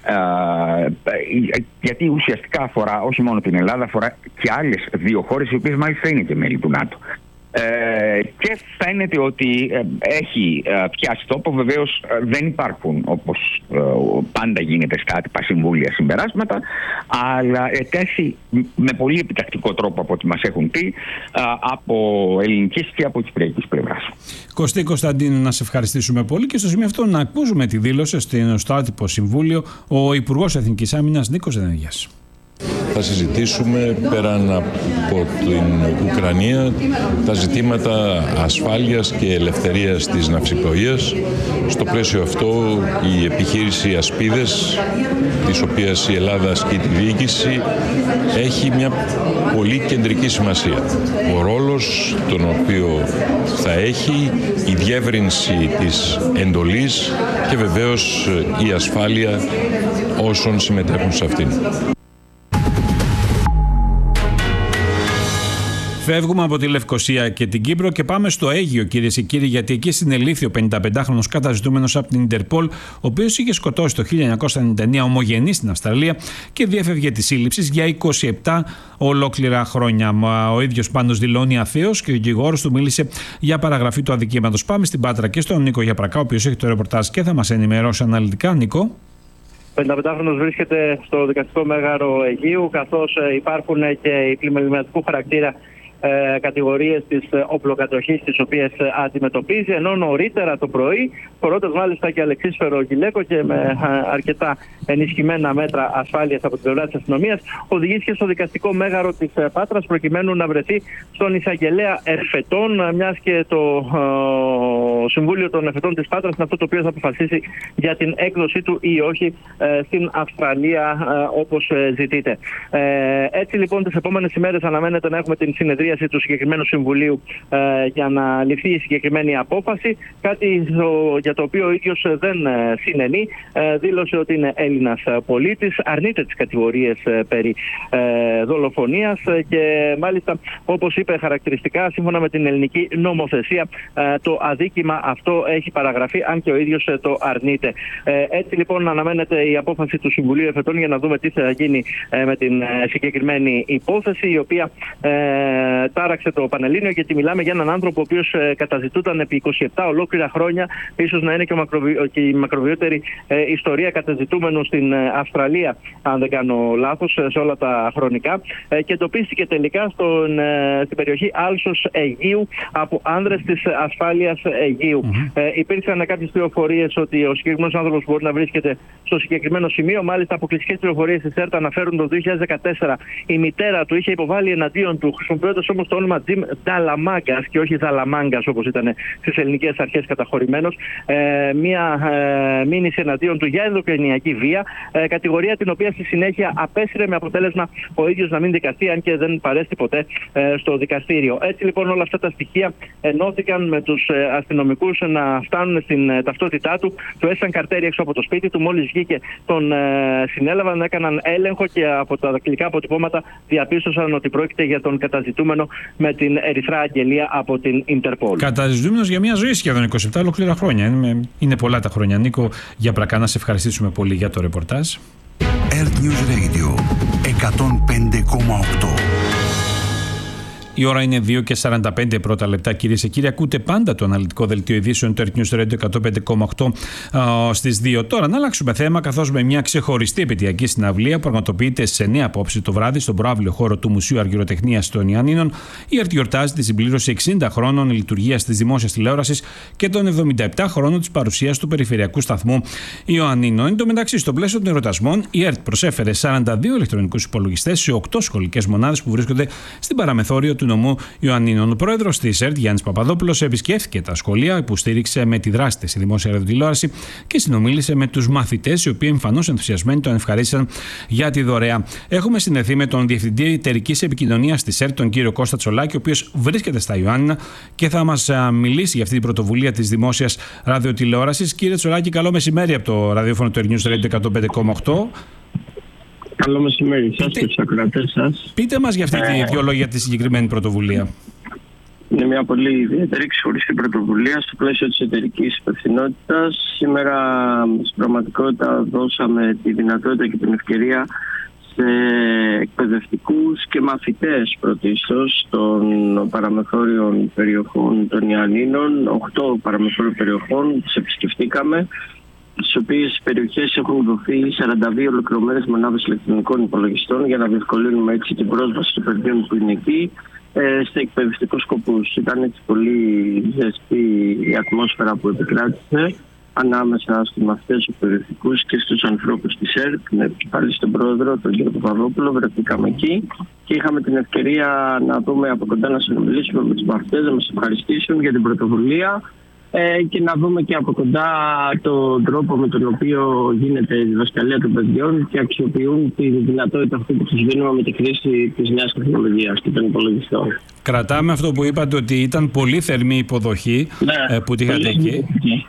S19: γιατί ουσιαστικά αφορά όχι μόνο την Ελλάδα, αφορά και άλλες 2 χώρες, οι οποίες μάλιστα είναι και μέλη του ΝΑΤΟ. Και φαίνεται ότι έχει πιάσει τόπο. Βεβαίως δεν υπάρχουν, όπως πάντα γίνεται στα άτυπα συμβούλια, συμπεράσματα, αλλά ετέθη με πολύ επιτακτικό τρόπο, από ό,τι μας έχουν πει, από ελληνικής και από κυπριακής πλευράς.
S1: Κωστή Κωνσταντίνου, να σε ευχαριστήσουμε πολύ, και στο σημείο αυτό να ακούσουμε τη δήλωση στο άτυπο Συμβούλιο ο Υπουργός Εθνικής Άμυνας Νίκος Δένδιας.
S20: Θα συζητήσουμε πέραν από την Ουκρανία τα ζητήματα ασφάλειας και ελευθερίας της ναυσιπλοείας. Στο πλαίσιο αυτό η επιχείρηση Ασπίδες, της οποίας η Ελλάδα ασκεί τη διοίκηση, έχει μια πολύ κεντρική σημασία. Ο ρόλος τον οποίο θα έχει, η διεύρυνση της εντολής και βεβαίως η ασφάλεια όσων συμμετέχουν σε αυτήν.
S1: Φεύγουμε από τη Λευκοσία και την Κύπρο και πάμε στο Αίγυο, κυρίες και κύριοι, γιατί εκεί συνελήφθη ο 55χρονος καταζητούμενος από την Ιντερπολ, ο οποίος είχε σκοτώσει το 1999 ομογενή στην Αυστραλία και διέφευγε τη σύλληψη για 27 ολόκληρα χρόνια. Ο ίδιος πάντως δηλώνει αθέος και ο δικηγόρος του μίλησε για παραγραφή του αδικήματος. Πάμε στην Πάτρα και στον Νίκο Γιαπρακά, ο οποίος έχει το ρεπορτάζ και θα μας ενημερώσει αναλυτικά. Νίκο.
S21: 55χρονος βρίσκεται στο δικαστικό μέγαρο Αιγείου, καθώς υπάρχουν και οι πλημεληματικού χαρακτήρα κατηγορίες της οπλοκατοχής τις οποίες αντιμετωπίζει, ενώ νωρίτερα το πρωί, φορώντας μάλιστα και αλεξίσφαιρο γυλαίκο και με αρκετά ενισχυμένα μέτρα ασφάλειας από την πλευρά της αστυνομίας, οδηγήθηκε στο δικαστικό μέγαρο της Πάτρας προκειμένου να βρεθεί στον εισαγγελέα Ερφετών, μιας και το Συμβούλιο των Ερφετών της Πάτρας είναι αυτό το οποίο θα αποφασίσει για την έκδοσή του ή όχι στην Αυστραλία όπως ζητείτε. Έτσι λοιπόν τις επόμενες ημέρες αναμένεται να έχουμε την συνεδρίαση του συγκεκριμένου Συμβουλίου για να ληφθεί η συγκεκριμένη απόφαση, κάτι για το οποίο ο ίδιος δεν συνενεί. Δήλωσε ότι είναι Έλληνας πολίτης, αρνείται τις κατηγορίες περί δολοφονίας και μάλιστα, όπως είπε χαρακτηριστικά, σύμφωνα με την ελληνική νομοθεσία, το αδίκημα αυτό έχει παραγραφεί, αν και ο ίδιος το αρνείται. Έτσι λοιπόν αναμένεται η απόφαση του Συμβουλίου Ερφετών για να δούμε τι θα γίνει με την συγκεκριμένη υπόθεση, η οποία τάραξε το Πανελλήνιο, γιατί μιλάμε για έναν άνθρωπο ο οποίος καταζητούταν επί 27 ολόκληρα χρόνια, ίσως να είναι και η μακροβιότερη ιστορία καταζητούμενου στην Αυστραλία, αν δεν κάνω λάθος, σε όλα τα χρονικά, και εντοπίστηκε τελικά στην περιοχή Άλσος Αιγείου από άνδρες της ασφάλειας Αιγείου. Υπήρξαν κάποιες πληροφορίες ότι ο συγκεκριμένος άνθρωπος μπορεί να βρίσκεται στο συγκεκριμένο σημείο. Μάλιστα, αποκλειστικές πληροφορίες της ΕΡΤ αναφέρουν το 2014 η μητέρα του είχε υποβάλει εναντίον του, χρησιμοποιώντας όμως το όνομα Τζιμ Νταλαμάγκας και όχι Δαλαμάγκας όπως ήταν στις ελληνικές αρχές καταχωρημένος, μία μήνυση εναντίον του για ενδοκρινιακή βία, κατηγορία την οποία στη συνέχεια απέσυρε με αποτέλεσμα ο ίδιος να μην δικαστεί, αν και δεν παρέστη ποτέ στο δικαστήριο. Έτσι λοιπόν όλα αυτά τα στοιχεία ενώθηκαν με τους αστυνομικούς να φτάνουν στην ταυτότητά του, του έσαν καρτέρι έξω από το σπίτι του, μόλις βγήκε τον συνέλαβαν, έκαναν έλεγχο και από τα δακτυλικά αποτυπώματα διαπίστωσαν ότι πρόκειται για τον καταζητούμενο με την ερυθρά αγγελία από την Ιντερπολ.
S1: Καταζητούμενος για μια ζωή σχεδόν 27 ολόκληρα χρόνια. Είναι πολλά τα χρόνια. Νίκο Γιαπρακά, να σε ευχαριστήσουμε πολύ για το ρεπορτάζ.
S11: Earth News Radio 105,8.
S1: Η ώρα είναι 2:45 πρώτα λεπτά, κυρίες και κύριοι. Ακούτε πάντα το αναλυτικό δελτίο ειδήσεων του Earth News Radio 105,8 στις 2. Τώρα να αλλάξουμε θέμα, καθώς με μια ξεχωριστή επαιτειακή συναυλία που πραγματοποιείται σε 9 απόψε το βράδυ στον προαύλιο χώρο του Μουσείου Αργυροτεχνίας των Ιωαννίνων, η ΕΡΤ γιορτάζει τη συμπλήρωση 60 χρόνων λειτουργίας της δημόσιας τηλεόρασης και των 77 χρόνων της παρουσίας του περιφερειακού σταθμού Ιωαννίνων. Εν τω μεταξύ, στο πλαίσιο των εορτασμών, η ΕΡΤ προσέφερε 42 ηλεκτρονικούς υπολογιστές σε 8 σχολικές μονάδες που βρίσκονται στην παραμεθόριο του νομού Ιωαννίνων. Ο πρόεδρος της ΕΡΤ, Γιάννης Παπαδόπουλος, επισκέφθηκε τα σχολεία, υποστήριξε με τη δράση της η δημόσια ραδιοτηλεόραση και συνομίλησε με τους μαθητές, οι οποίοι εμφανώς ενθουσιασμένοι τον ευχαρίστησαν για τη δωρεά. Έχουμε συνδεθεί με τον Διευθυντή Εταιρικής Επικοινωνίας της ΕΡΤ, τον κύριο Κώστα Τσολάκη, ο οποίος βρίσκεται στα Ιωάννινα και θα μας μιλήσει για αυτή την πρωτοβουλία της δημόσιας ραδιοτηλεόρασης. Κύριε Τσολάκη, καλό μεσημέρι από το ραδιόφωνο του News Radio 105,8.
S22: Καλό μεσημέρι σας και τους ακροατές σας.
S1: Πείτε μας για αυτή τη δύο λόγια για τη συγκεκριμένη πρωτοβουλία.
S22: Είναι μια πολύ ιδιαίτερη ξεχωριστή πρωτοβουλία στο πλαίσιο της εταιρικής υπευθυνότητας. Σήμερα στην πραγματικότητα δώσαμε τη δυνατότητα και την ευκαιρία σε εκπαιδευτικούς και μαθητές πρωτίστως των παραμεθόριων περιοχών των Ιωαννίνων. 8 παραμεθόριων περιοχών τις επισκεφτήκαμε, στις οποίες περιοχές έχουν δοθεί 42 ολοκληρωμένες μονάδες ηλεκτρονικών υπολογιστών για να διευκολύνουμε έτσι την πρόσβαση των παιδιών που είναι εκεί σε εκπαιδευτικούς σκοπούς. Ήταν έτσι πολύ ζεστή η ατμόσφαιρα που επικράτησε ανάμεσα στους μαθητές εκπαιδευτικούς και στους ανθρώπους της ΕΡΤ. Με πάλι στον πρόεδρο, τον κύριο Παπαδόπουλο, βρεθήκαμε εκεί και είχαμε την ευκαιρία να δούμε από κοντά, να συνομιλήσουμε με τους μαθητές, να μας ευχαριστήσουν για την πρωτοβουλία και να δούμε και από κοντά τον τρόπο με τον οποίο γίνεται η διδασκαλία των παιδιών και αξιοποιούν τη δυνατότητα αυτή που τους δίνουμε με τη χρήση της νέας τεχνολογίας και των υπολογιστών.
S1: Κρατάμε αυτό που είπατε, ότι ήταν πολύ θερμή υποδοχή που είχατε εκεί.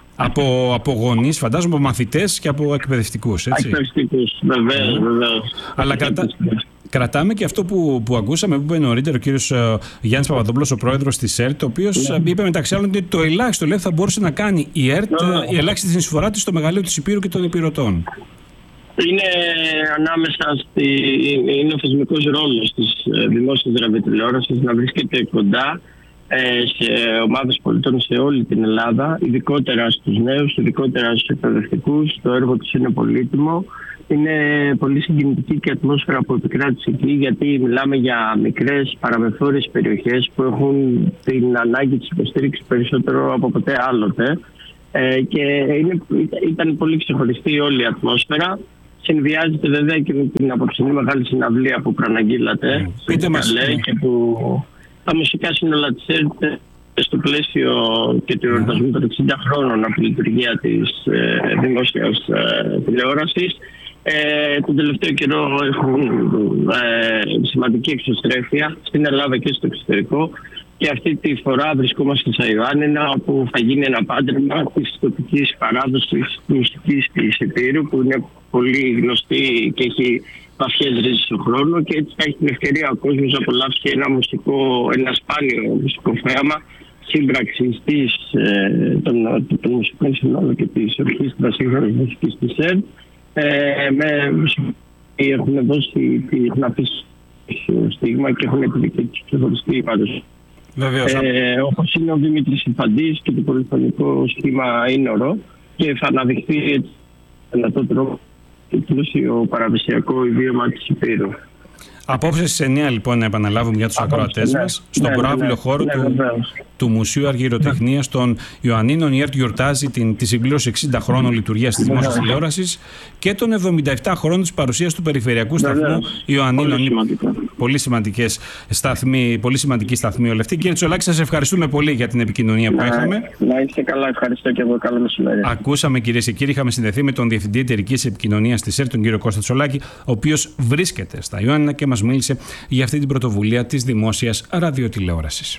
S1: Από γονείς, φαντάζομαι, από μαθητές και από εκπαιδευτικούς, έτσι.
S22: Εκπαιδευτικούς, βεβαίως.
S1: Αλλά Κρατάμε και αυτό που ακούσαμε, που είπε νωρίτερα ο κύριος Γιάννης Παπαδόπουλος, ο πρόεδρος της ΕΡΤ, ο οποίος είπε μεταξύ άλλων ότι το ελάχιστο θα μπορούσε να κάνει η ΕΡΤ, η ελάχιστη συνεισφορά της στο μεγαλείο της Υπήρου και των Υπηρωτών.
S22: Είναι ανάμεσα είναι ο θεσμικός ρόλος της δημόσιας ραδιοτηλεόρασης να βρίσκεται κοντά σε ομάδες πολιτών σε όλη την Ελλάδα, ειδικότερα στους νέους, ειδικότερα στους εκπαιδευτικούς. Το έργο τους είναι πολύτιμο. Είναι πολύ συγκινητική και η ατμόσφαιρα που επικράτησε εκεί, γιατί μιλάμε για μικρές παραμεθόριες περιοχές που έχουν την ανάγκη της υποστήριξης περισσότερο από ποτέ άλλοτε. Και ήταν πολύ ξεχωριστή όλη η ατμόσφαιρα. Συνδυάζεται βέβαια και με την απόψινή μεγάλη συναυλία που προαναγγείλατε.
S1: Πείτε μας.
S22: Και που τα μουσικά σύνολα της ΕΡΤ στο πλαίσιο και του εορτασμού των 60 χρόνων από τη λειτουργία της δημόσιας τηλεόρασης. Τον τελευταίο καιρό έχουν σημαντική εξωστρέφεια στην Ελλάδα και στο εξωτερικό, και αυτή τη φορά βρισκόμαστε στα Ιωάννινα, όπου θα γίνει ένα πάντρεμα της τοπικής παράδοσης μουσικής της Υπήρου, που είναι πολύ γνωστή και έχει βαθιές ρίζες στον χρόνο, και έτσι θα έχει την ευκαιρία ο κόσμος να απολαύσει ένα σπάνιο μουσικό θέαμα σύμπραξης των μουσικών συνόλων και της ορχήστρας σύγχρονης μουσικής της ΕΡΤ. Έχουν δώσει την αφήση στίγμα και έχουν τη δική τους ξεχωριστή παρουσία. Όπως είναι ο Δημήτρης Ιφαντής και το πολυφωνικό σχήμα Ίνορο, και θα αναδειχθεί με αυτόν τον τρόπο το παραδοσιακό ιδίωμα της Υπήρου.
S1: Απόψε στις 9 λοιπόν, να επαναλάβουμε για τους ακροατές μας, στον προάβλιο χώρο του Μουσείου Αργυροτεχνίας των Ιωαννίνων, η ΕΡΤ γιορτάζει τη συμπλήρωση 60 χρόνων λειτουργίας της δημόσιας τηλεόρασης και των 77 χρόνων της παρουσίας του περιφερειακού σταθμού Ιωαννίνων. Πολύ σημαντική σταθμή όλη αυτή. Κύριε Τσολάκη, σας ευχαριστούμε πολύ για την επικοινωνία που είχαμε.
S22: Να είστε καλά, ευχαριστώ και εγώ. Καλό μεσημέρι.
S1: Ακούσαμε, κυρίες και κύριοι, είχαμε συνδεθεί με τον Διευθυντή Εταιρικής Επικοινωνίας της ΕΡΤ, τον κύριο Κώστα Τσολάκη, ο οποίος βρίσκεται στα Ιωάννινα και μας μίλησε για αυτή την πρωτοβουλία της δημόσιας ραδιοτηλεόρασης.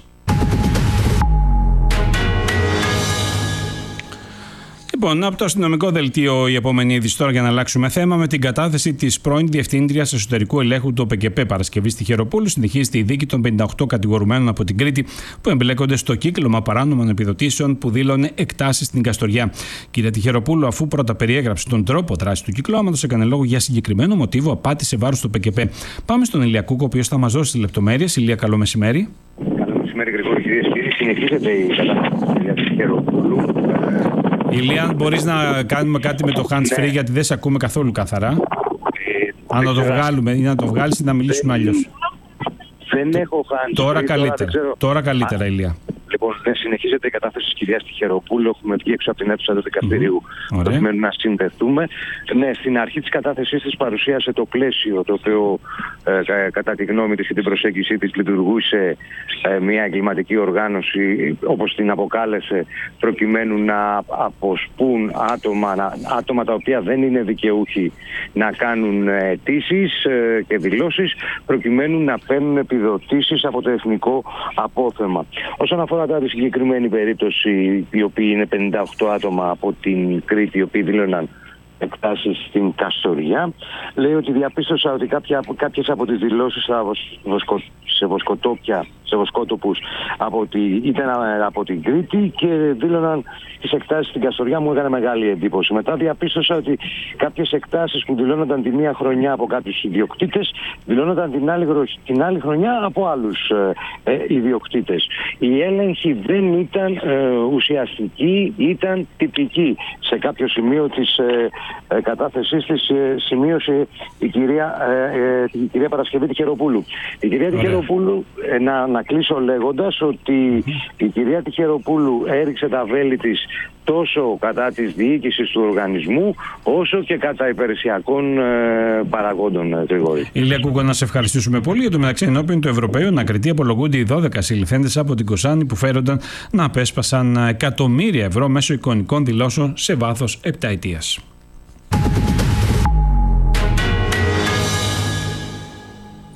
S1: Λοιπόν, από το αστυνομικό δελτίο η επόμενη είδηση τώρα, για να αλλάξουμε θέμα, με την κατάθεση της πρώην Διευθύντριας Εσωτερικού Ελέγχου του ΟΠΕΚΕΠΕ Παρασκευής στη Χεροπούλου. Συνεχίζεται η δίκη των 58 κατηγορουμένων από την Κρήτη που εμπλέκονται στο κύκλωμα παράνομων επιδοτήσεων που δήλωνε εκτάσεις στην Καστοριά. Κυρία Τιχεροπούλου, αφού πρώτα περιέγραψε τον τρόπο δράσης του κυκλώματος, έκανε λόγο για συγκεκριμένο μοτίβο απάτη σε βάρος του ΟΠΕΚΕΠΕ. Πάμε στον Ηλία Κούκο, ο οποίος θα μας δώσει τις λεπτομέρειες. Ηλία, καλό μεσημέρι.
S2: Καλό μεσημέρι, Γρηγόρη, κυρίες και κύριοι. Συνεχίζεται η κατάσταση της κυρίας Τιχεροπούλου.
S1: Ηλία, αν μπορείς να κάνουμε κάτι με το hands free, γιατί δεν σε ακούμε καθόλου καθαρά. Αν να το βγάλουμε ή να το βγάλεις ή να μιλήσουμε αλλιώς.
S2: Δεν έχω hands free.
S1: Τώρα καλύτερα, Ηλία.
S2: Λοιπόν, συνεχίζεται η κατάθεση της κυρίας Τιχεροπούλου. Έχουμε βγει έξω από την αίθουσα του δικαστηρίου προκειμένου να συνδεθούμε. Ναι, στην αρχή της κατάθεσής της παρουσίασε το πλαίσιο το οποίο κατά τη γνώμη της και την προσέγγιση της λειτουργούσε μια εγκληματική οργάνωση, όπως την αποκάλεσε, προκειμένου να αποσπούν άτομα τα οποία δεν είναι δικαιούχοι να κάνουν αιτήσεις και δηλώσεις, προκειμένου να παίρνουν επιδοτήσεις από το εθνικό απόθεμα. Όσον αφορά τώρα τη συγκεκριμένη περίπτωση, οι οποίοι είναι 58 άτομα από την Κρήτη, οι οποίοι δήλωναν εκτάσεις στην Καστοριά, λέει ότι διαπίστωσα ότι κάποιες από τις δηλώσεις σε βοσκότοπους ήταν από την Κρήτη και δήλωναν τις εκτάσεις στην Καστοριά. Μου έκανε μεγάλη εντύπωση. Μετά διαπίστωσα ότι κάποιες εκτάσεις που δηλώνονταν τη μία χρονιά από κάποιους ιδιοκτήτες δηλώνονταν την άλλη χρονιά από άλλους ιδιοκτήτες. Η έλεγχη δεν ήταν ουσιαστική, ήταν τυπική. Σε κάποιο σημείο της κατάθεσής της σημείωσε η κυρία Παρασκευή Τιχεροπούλου. Η κυρία Τιχεροπούλου, να κλείσω λέγοντας ότι η κυρία Τιχεροπούλου έριξε τα βέλη της τόσο κατά της διοίκησης του οργανισμού, όσο και κατά υπηρεσιακών παραγόντων, Γρηγόρη.
S1: Ηλία Κούκο, να σε ευχαριστήσουμε πολύ. Για το μεταξύ, ενώπιον του Ευρωπαίου ανακριτή απολογούνται οι 12 συλληφθέντες από την Κοσάνη που φέρονταν να απέσπασαν εκατομμύρια ευρώ μέσω εικονικών δηλώσεων σε βάθος 7 ετίας.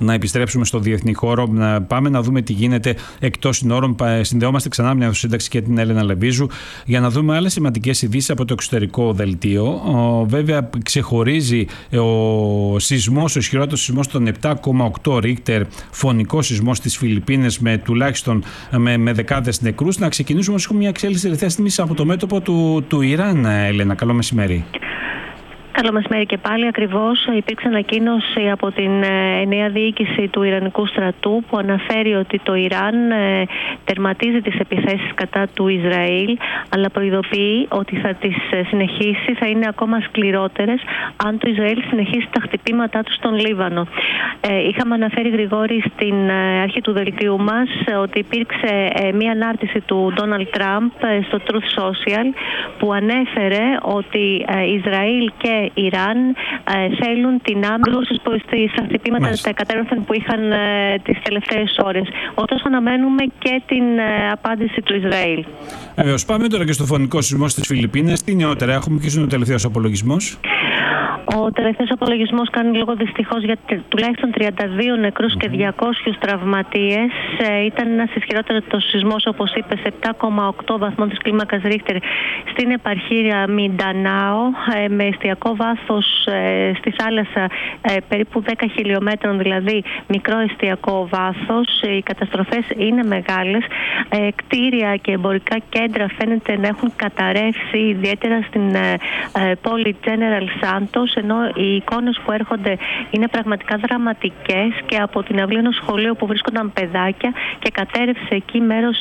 S1: να επιστρέψουμε στο διεθνή χώρο, να πάμε να δούμε τι γίνεται εκτός συνόρων. Συνδεόμαστε ξανά με την Εθνοσύνταξη και την Έλενα Λεμπίζου για να δούμε άλλες σημαντικές ειδήσεις από το εξωτερικό δελτίο. Βέβαια, ξεχωρίζει ο σεισμός, ο ισχυρότερος σεισμός των 7,8 Ρίχτερ, φωνικό σεισμός στις Φιλιππίνες με τουλάχιστον με δεκάδες νεκρούς. Να ξεκινήσουμε όμως, έχουμε μια εξέλιξη τελευταία στιγμή από το μέτωπο του Ιράν. Έλενα, καλό μεσημέρι.
S4: Καλό μεσημέρι και πάλι. Ακριβώς υπήρξε ανακοίνωση από την νέα διοίκηση του Ιρανικού στρατού που αναφέρει ότι το Ιράν τερματίζει τις επιθέσεις κατά του Ισραήλ, αλλά προειδοποιεί ότι θα τις συνεχίσει, θα είναι ακόμα σκληρότερες αν το Ισραήλ συνεχίσει τα χτυπήματά του στον Λίβανο. Είχαμε αναφέρει, Γρηγόρη, στην αρχή του δελτίου μας ότι υπήρξε μία ανάρτηση του Ντόναλντ Τραμπ στο Truth Social που ανέφερε ότι Ισραήλ και Ιράν θέλουν την άμβλωση στα χτυπήματα τα κατέρωθεν που είχαν τις τελευταίες ώρες. Ωστόσο, αναμένουμε και την απάντηση του Ισραήλ.
S1: Πάμε τώρα και στο φωνικό σεισμό στις Φιλιππίνες. Τι νεότερα έχουμε και είναι ο τελευταίος απολογισμός?
S4: Ο τελευταίος απολογισμός κάνει λόγο δυστυχώς για τουλάχιστον 32 νεκρούς και 200 τραυματίες. Ήταν ένας ισχυρότερος σεισμός, όπως είπες, 7,8 βαθμών της κλίμακας Ρίχτερ στην επαρχία Μιντανάο, με εστιακό βάθος στη θάλασσα περίπου 10 χιλιόμετρων, δηλαδή μικρό εστιακό βάθος. Οι καταστροφές είναι μεγάλες. Κτίρια και εμπορικά κέντρα φαίνεται να έχουν καταρρεύσει, ιδιαίτερα στην πόλη General Santos, ενώ οι εικόνες που έρχονται είναι πραγματικά δραματικές, και από την αυλή ενός σχολείου που βρίσκονταν παιδάκια και κατέρευσε εκεί μέρος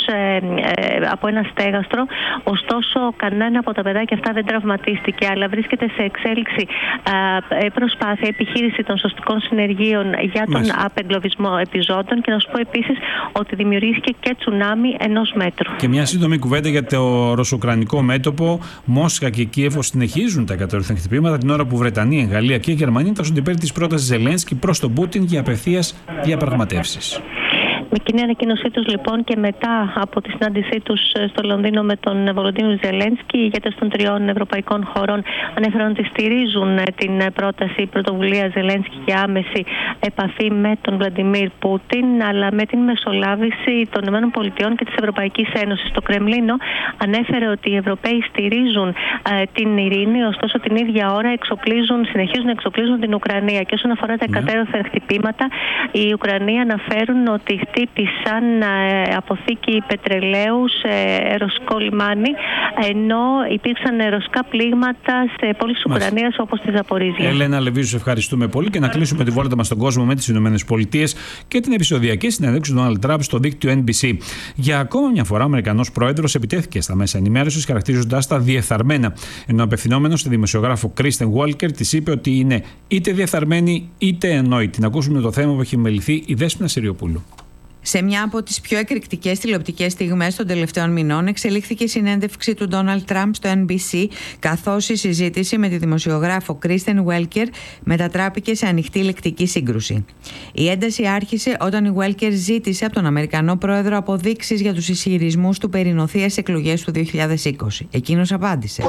S4: από ένα στέγαστρο. Ωστόσο, κανένα από τα παιδάκια αυτά δεν τραυματίστηκε, αλλά βρίσκεται σε εξέλιξη προσπάθεια, επιχείρηση των σωστικών συνεργείων για τον απεγκλωβισμό επιζώντων. Και να σου πω επίσης ότι δημιουργήθηκε και τσουνάμι 1 μέτρου. Και μια σύντομη κουβέντα για το ρωσο-ουκρανικό μέτωπο. Μόσχα και Κίεβο συνεχίζουν τα κατόρθωνα χτυπήματα, την ώρα που Βρετανία, Γαλλία και Γερμανία τάσσονται υπέρ της πρότασης Ζελένσκι προς τον Πούτιν για απευθείας διαπραγματεύσεις. Με κοινή ανακοίνωσή τους, λοιπόν, και μετά από τη συνάντησή τους στο Λονδίνο με τον Βολοντίμιρ Ζελένσκι, οι ηγέτες των 3 ευρωπαϊκών χωρών ανέφεραν ότι στηρίζουν την πρόταση πρωτοβουλία Ζελένσκι για άμεση επαφή με τον Βλαντιμίρ Πούτιν, αλλά με την μεσολάβηση των ΗΠΑ και της Ευρωπαϊκής Ένωσης. Το Κρεμλίνο ανέφερε ότι οι Ευρωπαίοι στηρίζουν την ειρήνη, ωστόσο την ίδια ώρα συνεχίζουν να εξοπλίζουν την Ουκρανία. Και όσον αφορά τα κατέρωθεν χτυπήματα, οι Ουκρανοί αναφέρουν ότι χτύπησαν αποθήκη πετρελαίου σε ρωσικό λιμάνι, ενώ υπήρξαν ρωσικά πλήγματα σε πόλεις της Ουκρανίας όπως τη Ζαπορίζια.
S1: Έλενα Λεμπίζου, σε ευχαριστούμε πολύ, και να κλείσουμε τη βόλτα μας στον κόσμο με τις Ηνωμένες Πολιτείες και την επεισοδιακή συνέντευξη του Ντόναλντ Τραμπ στο δίκτυο NBC. Για ακόμα μια φορά, ο Αμερικανός πρόεδρος επιτέθηκε στα μέσα ενημέρωσης, χαρακτηρίζοντας τα διεφθαρμένα. Ενώ απευθυνόμενος στη δημοσιογράφο Κρίστεν Γουόλκερ, της είπε ότι είναι είτε διεφθαρμένη είτε ανόητη. Να ακούσουμε το θέμα που έχει μεληθεί η Δέσποινα Συριοπούλου.
S6: Σε μια από τις πιο εκρηκτικές τηλεοπτικές στιγμές των τελευταίων μηνών εξελίχθηκε η συνέντευξη του Ντόναλντ Τραμπ στο NBC, καθώς η συζήτηση με τη δημοσιογράφο Κρίστεν Γουόλκερ μετατράπηκε σε ανοιχτή λεκτική σύγκρουση. Η ένταση άρχισε όταν η Γουόλκερ ζήτησε από τον Αμερικανό πρόεδρο αποδείξεις για τους ισχυρισμούς του περί νοθείας εκλογές του 2020. Εκείνος απάντησε: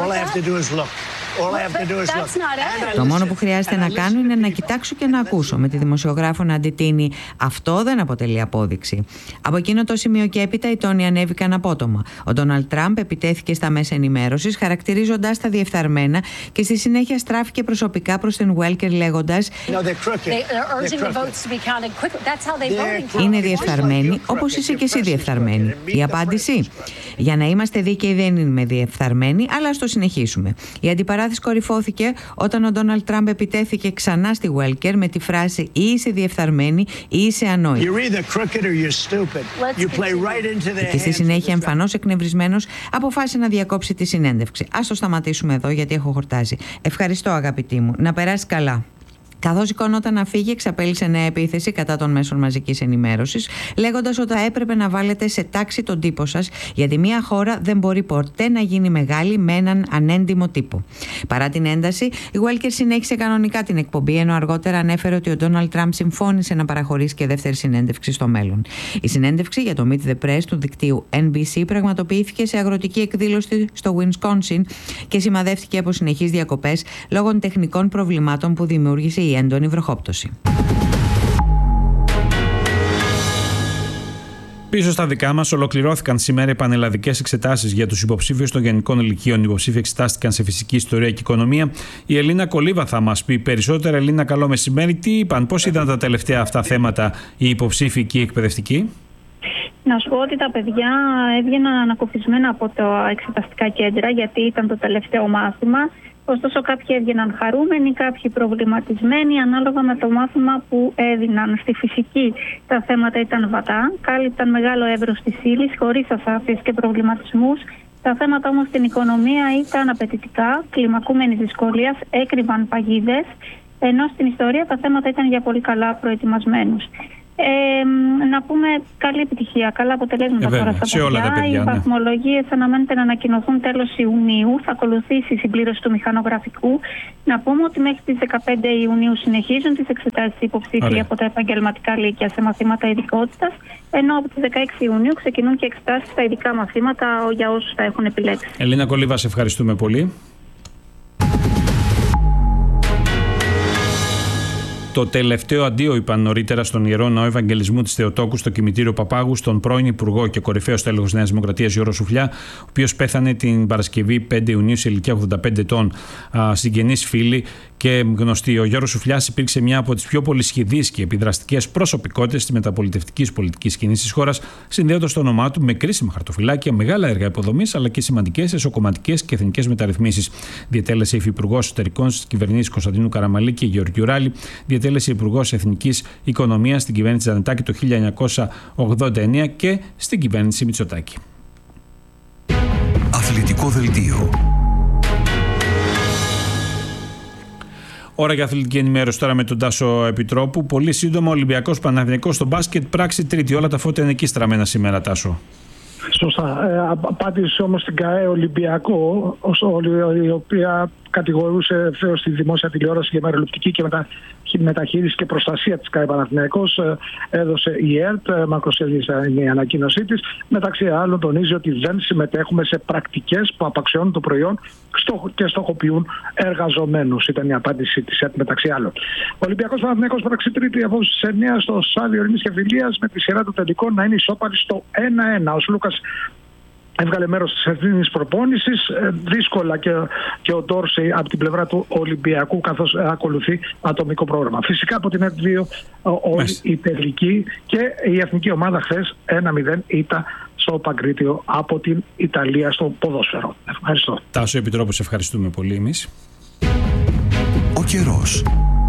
S6: το μόνο που χρειάζεται να κάνω είναι να κοιτάξω και να ακούσω. Με τη δημοσιογράφο να αντιτείνει: αυτό δεν αποτελεί απόδειξη. Από εκείνο το σημείο και έπειτα οι τόνοι ανέβηκαν απότομα. Ο Ντόναλντ Τραμπ επιτέθηκε στα μέσα ενημέρωσης, χαρακτηρίζοντας τα διεφθαρμένα, και στη συνέχεια στράφηκε προσωπικά προς την Γουόλκερ λέγοντας: είναι διεφθαρμένοι όπως είσαι και εσύ διεφθαρμένη. Η απάντηση: για να είμαστε δίκαιοι δεν είμαι διεφθαρμένη, αλλά ας το συνεχίσουμε. Η αντιπαράθεση κορυφώθηκε όταν ο Ντόναλντ Τραμπ επιτέθηκε ξανά στη Γουόλκερ με τη φράση: ή είσαι διεφθαρμένη ή είσαι ανόητη. Και στη συνέχεια, εμφανώς εκνευρισμένος, αποφάσισε να διακόψει τη συνέντευξη. Ας το σταματήσουμε εδώ, γιατί έχω χορτάσει. Ευχαριστώ, αγαπητή μου. Να περάσει καλά. Καθώς σηκωνόταν να φύγει, εξαπέλυσε νέα επίθεση κατά των μέσων μαζικής ενημέρωσης, λέγοντας ότι θα έπρεπε να βάλετε σε τάξη τον τύπο σας, γιατί μια χώρα δεν μπορεί ποτέ να γίνει μεγάλη με έναν ανέντιμο τύπο. Παρά την ένταση, η Γουόλκερ συνέχισε κανονικά την εκπομπή, ενώ αργότερα ανέφερε ότι ο Ντόναλντ Τραμπ συμφώνησε να παραχωρήσει και δεύτερη συνέντευξη στο μέλλον. Η συνέντευξη για το Meet the Press του δικτύου NBC πραγματοποιήθηκε σε αγροτική εκδήλωση στο Wisconsin και σημαδεύτηκε από συνεχείς διακοπές λόγω τεχνικών προβλημάτων που δημιούργησε η έντονη βροχόπτωση.
S1: Πίσω στα δικά μας, ολοκληρώθηκαν σήμερα οι πανελλαδικές εξετάσεις για τους υποψήφιους των γενικών ηλικίων. Οι υποψήφοι εξετάστηκαν σε φυσική, ιστορία και οικονομία. Η Ελίνα Κολίβα θα μας πει περισσότερα. Ελίνα, καλό μεσημέρι. Τι είπαν, πώς είδαν τα τελευταία αυτά θέματα οι υποψήφοι και οι εκπαιδευτικοί?
S7: Να σου πω ότι τα παιδιά έβγαιναν ανακουφισμένα από τα εξεταστικά κέντρα, γιατί ήταν το τελευταίο μάθημα. Ωστόσο, κάποιοι έβγαιναν χαρούμενοι, κάποιοι προβληματισμένοι, ανάλογα με το μάθημα που έδιναν. Στη φυσική τα θέματα ήταν βατά, κάλυπταν μεγάλο εύρος της ύλης, χωρίς ασάφειες και προβληματισμούς. Τα θέματα όμως στην οικονομία ήταν απαιτητικά, κλιμακούμενης δυσκολίας, έκρυβαν παγίδες, ενώ στην ιστορία τα θέματα ήταν για πολύ καλά προετοιμασμένους. Να πούμε καλή επιτυχία, καλά αποτελέσματα τώρα στα παιδιά. Οι βαθμολογίες αναμένεται να ανακοινωθούν τέλος Ιουνίου. Θα ακολουθήσει η συμπλήρωση του μηχανογραφικού. Να πούμε ότι μέχρι τις 15 Ιουνίου συνεχίζουν τις εξετάσεις υποψήφοι από τα επαγγελματικά λύκεια σε μαθήματα ειδικότητας, ενώ από τις 16 Ιουνίου ξεκινούν και εξετάσεις στα ειδικά μαθήματα για όσους τα έχουν επιλέξει.
S1: Ελίνα Κολίβα, σε ευχαριστούμε πολύ. Το τελευταίο αντίο είπαν νωρίτερα στον Ιερό Ναό Ευαγγελισμού της Θεοτόκου στο κημητήριο Παπάγου στον πρώην Υπουργό και κορυφαίο τέλεχος Νέας Δημοκρατίας Γιώργο Σουφλιά, ο οποίος πέθανε την Παρασκευή 5 Ιουνίου σε ηλικία 85 ετών. Συγγενείς, φίλοι και γνωστοί. Ο Γιώργος Σουφλιάς υπήρξε μια από τις πιο πολυσχηδείς και επιδραστικές προσωπικότητες της μεταπολιτευτικής πολιτικής σκηνής της χώρας, συνδέοντας το όνομά του με κρίσιμα χαρτοφυλάκια, μεγάλα έργα υποδομής αλλά και σημαντικές εσωκομματικές και εθνικές μεταρρυθμίσεις. Διετέλεσε υφυπουργός εσωτερικών στις κυβερνήσεις Κωνσταντίνου Καραμαλή και Γεωργιού Ράλη. Διετέλεσε υπουργός Εθνικής Οικονομίας στην κυβέρνηση Τζανετάκη το 1989 και στην κυβέρνηση Μητσοτάκη.
S11: Αθλητικό δελτίο.
S1: Ώρα για αθλητική ενημέρωση τώρα με τον Τάσο Επιτρόπου. Πολύ σύντομα, Ολυμπιακός Παναθηναϊκός στο μπάσκετ, πράξη τρίτη. Όλα τα φώτα είναι εκεί στραμμένα σήμερα, Τάσο.
S8: Σωστά. Απάντησε όμως στην ΚΑΕ Ολυμπιακό, η οποία κατηγορούσε ευθέως τη δημόσια τηλεόραση για μεροληπτική και μεταχείριση και προστασία της ΚΑΕ Παναθηναϊκός. Έδωσε η ΕΡΤ, μακροσέλιδη η ανακοίνωσή της. Μεταξύ άλλων τονίζει ότι δεν συμμετέχουμε σε πρακτικές που απαξιώνουν το προϊόν και στοχοποιούν εργαζομένους. Ήταν η απάντηση της ΕΡΤ μεταξύ άλλων. Ο Ολυμπιακός Παναθηναϊκός πράξη τρίτη από στις 9 στο Στάδιο Ειρήνης και Φιλίας, με τη σειρά του τελικών να είναι ισόπαλη στο 1-1. Ο Σλούκας έβγαλε μέρος της ευθύνης προπόνησης, δύσκολα και ο Ντόρσεϊ από την πλευρά του Ολυμπιακού, καθώς ακολουθεί ατομικό πρόγραμμα. Φυσικά από την ΕΡΤ2 όλη η τελική και η εθνική ομάδα χθες 1-0 ήττα στο Παγκρίτιο από την Ιταλία στο ποδόσφαιρο. Ευχαριστώ.
S1: Τάσο Επιτρόπου, σε ευχαριστούμε πολύ εμείς.
S11: Ο καιρός.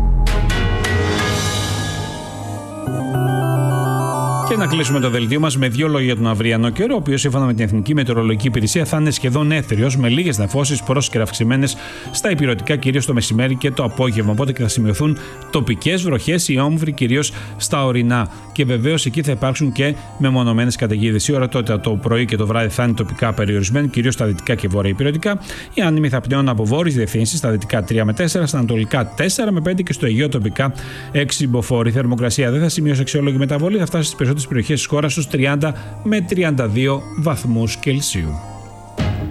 S1: Και να κλείσουμε το δελτίο μας με δύο λόγια για τον αυριανό καιρό, ο οποίος σύμφωνα με την Εθνική Μετεωρολογική Υπηρεσία θα είναι σχεδόν έθριος, με λίγες νεφώσεις πρόσσκαιρα αυξημένες στα ηπειρωτικά, κυρίως το μεσημέρι και το απόγευμα. Οπότε και θα σημειωθούν τοπικές βροχές ή όμβροι, κυρίως στα ορεινά. Και βεβαίως εκεί θα υπάρξουν και μεμονωμένες καταιγίδες. Η ώρα τότε το πρωί και το βράδυ θα είναι τοπικά περιορισμένη, κυρίως στα δυτικά και βόρεια ηπειρωτικά. Οι άνεμοι θα πνέουν από βόρειες διευθύνσεις, στα δυτικά 3 με 4, στα ανατολικά 4 με 5 και στο Αιγαίο τοπικά 6 μποφόρ. Η θερμοκρασία δεν θα σημειώσει αξιόλογη μεταβολή, θα φτάσει στις περισσότερες περιοχές της χώρας στους 30 με 32 βαθμούς Κελσίου.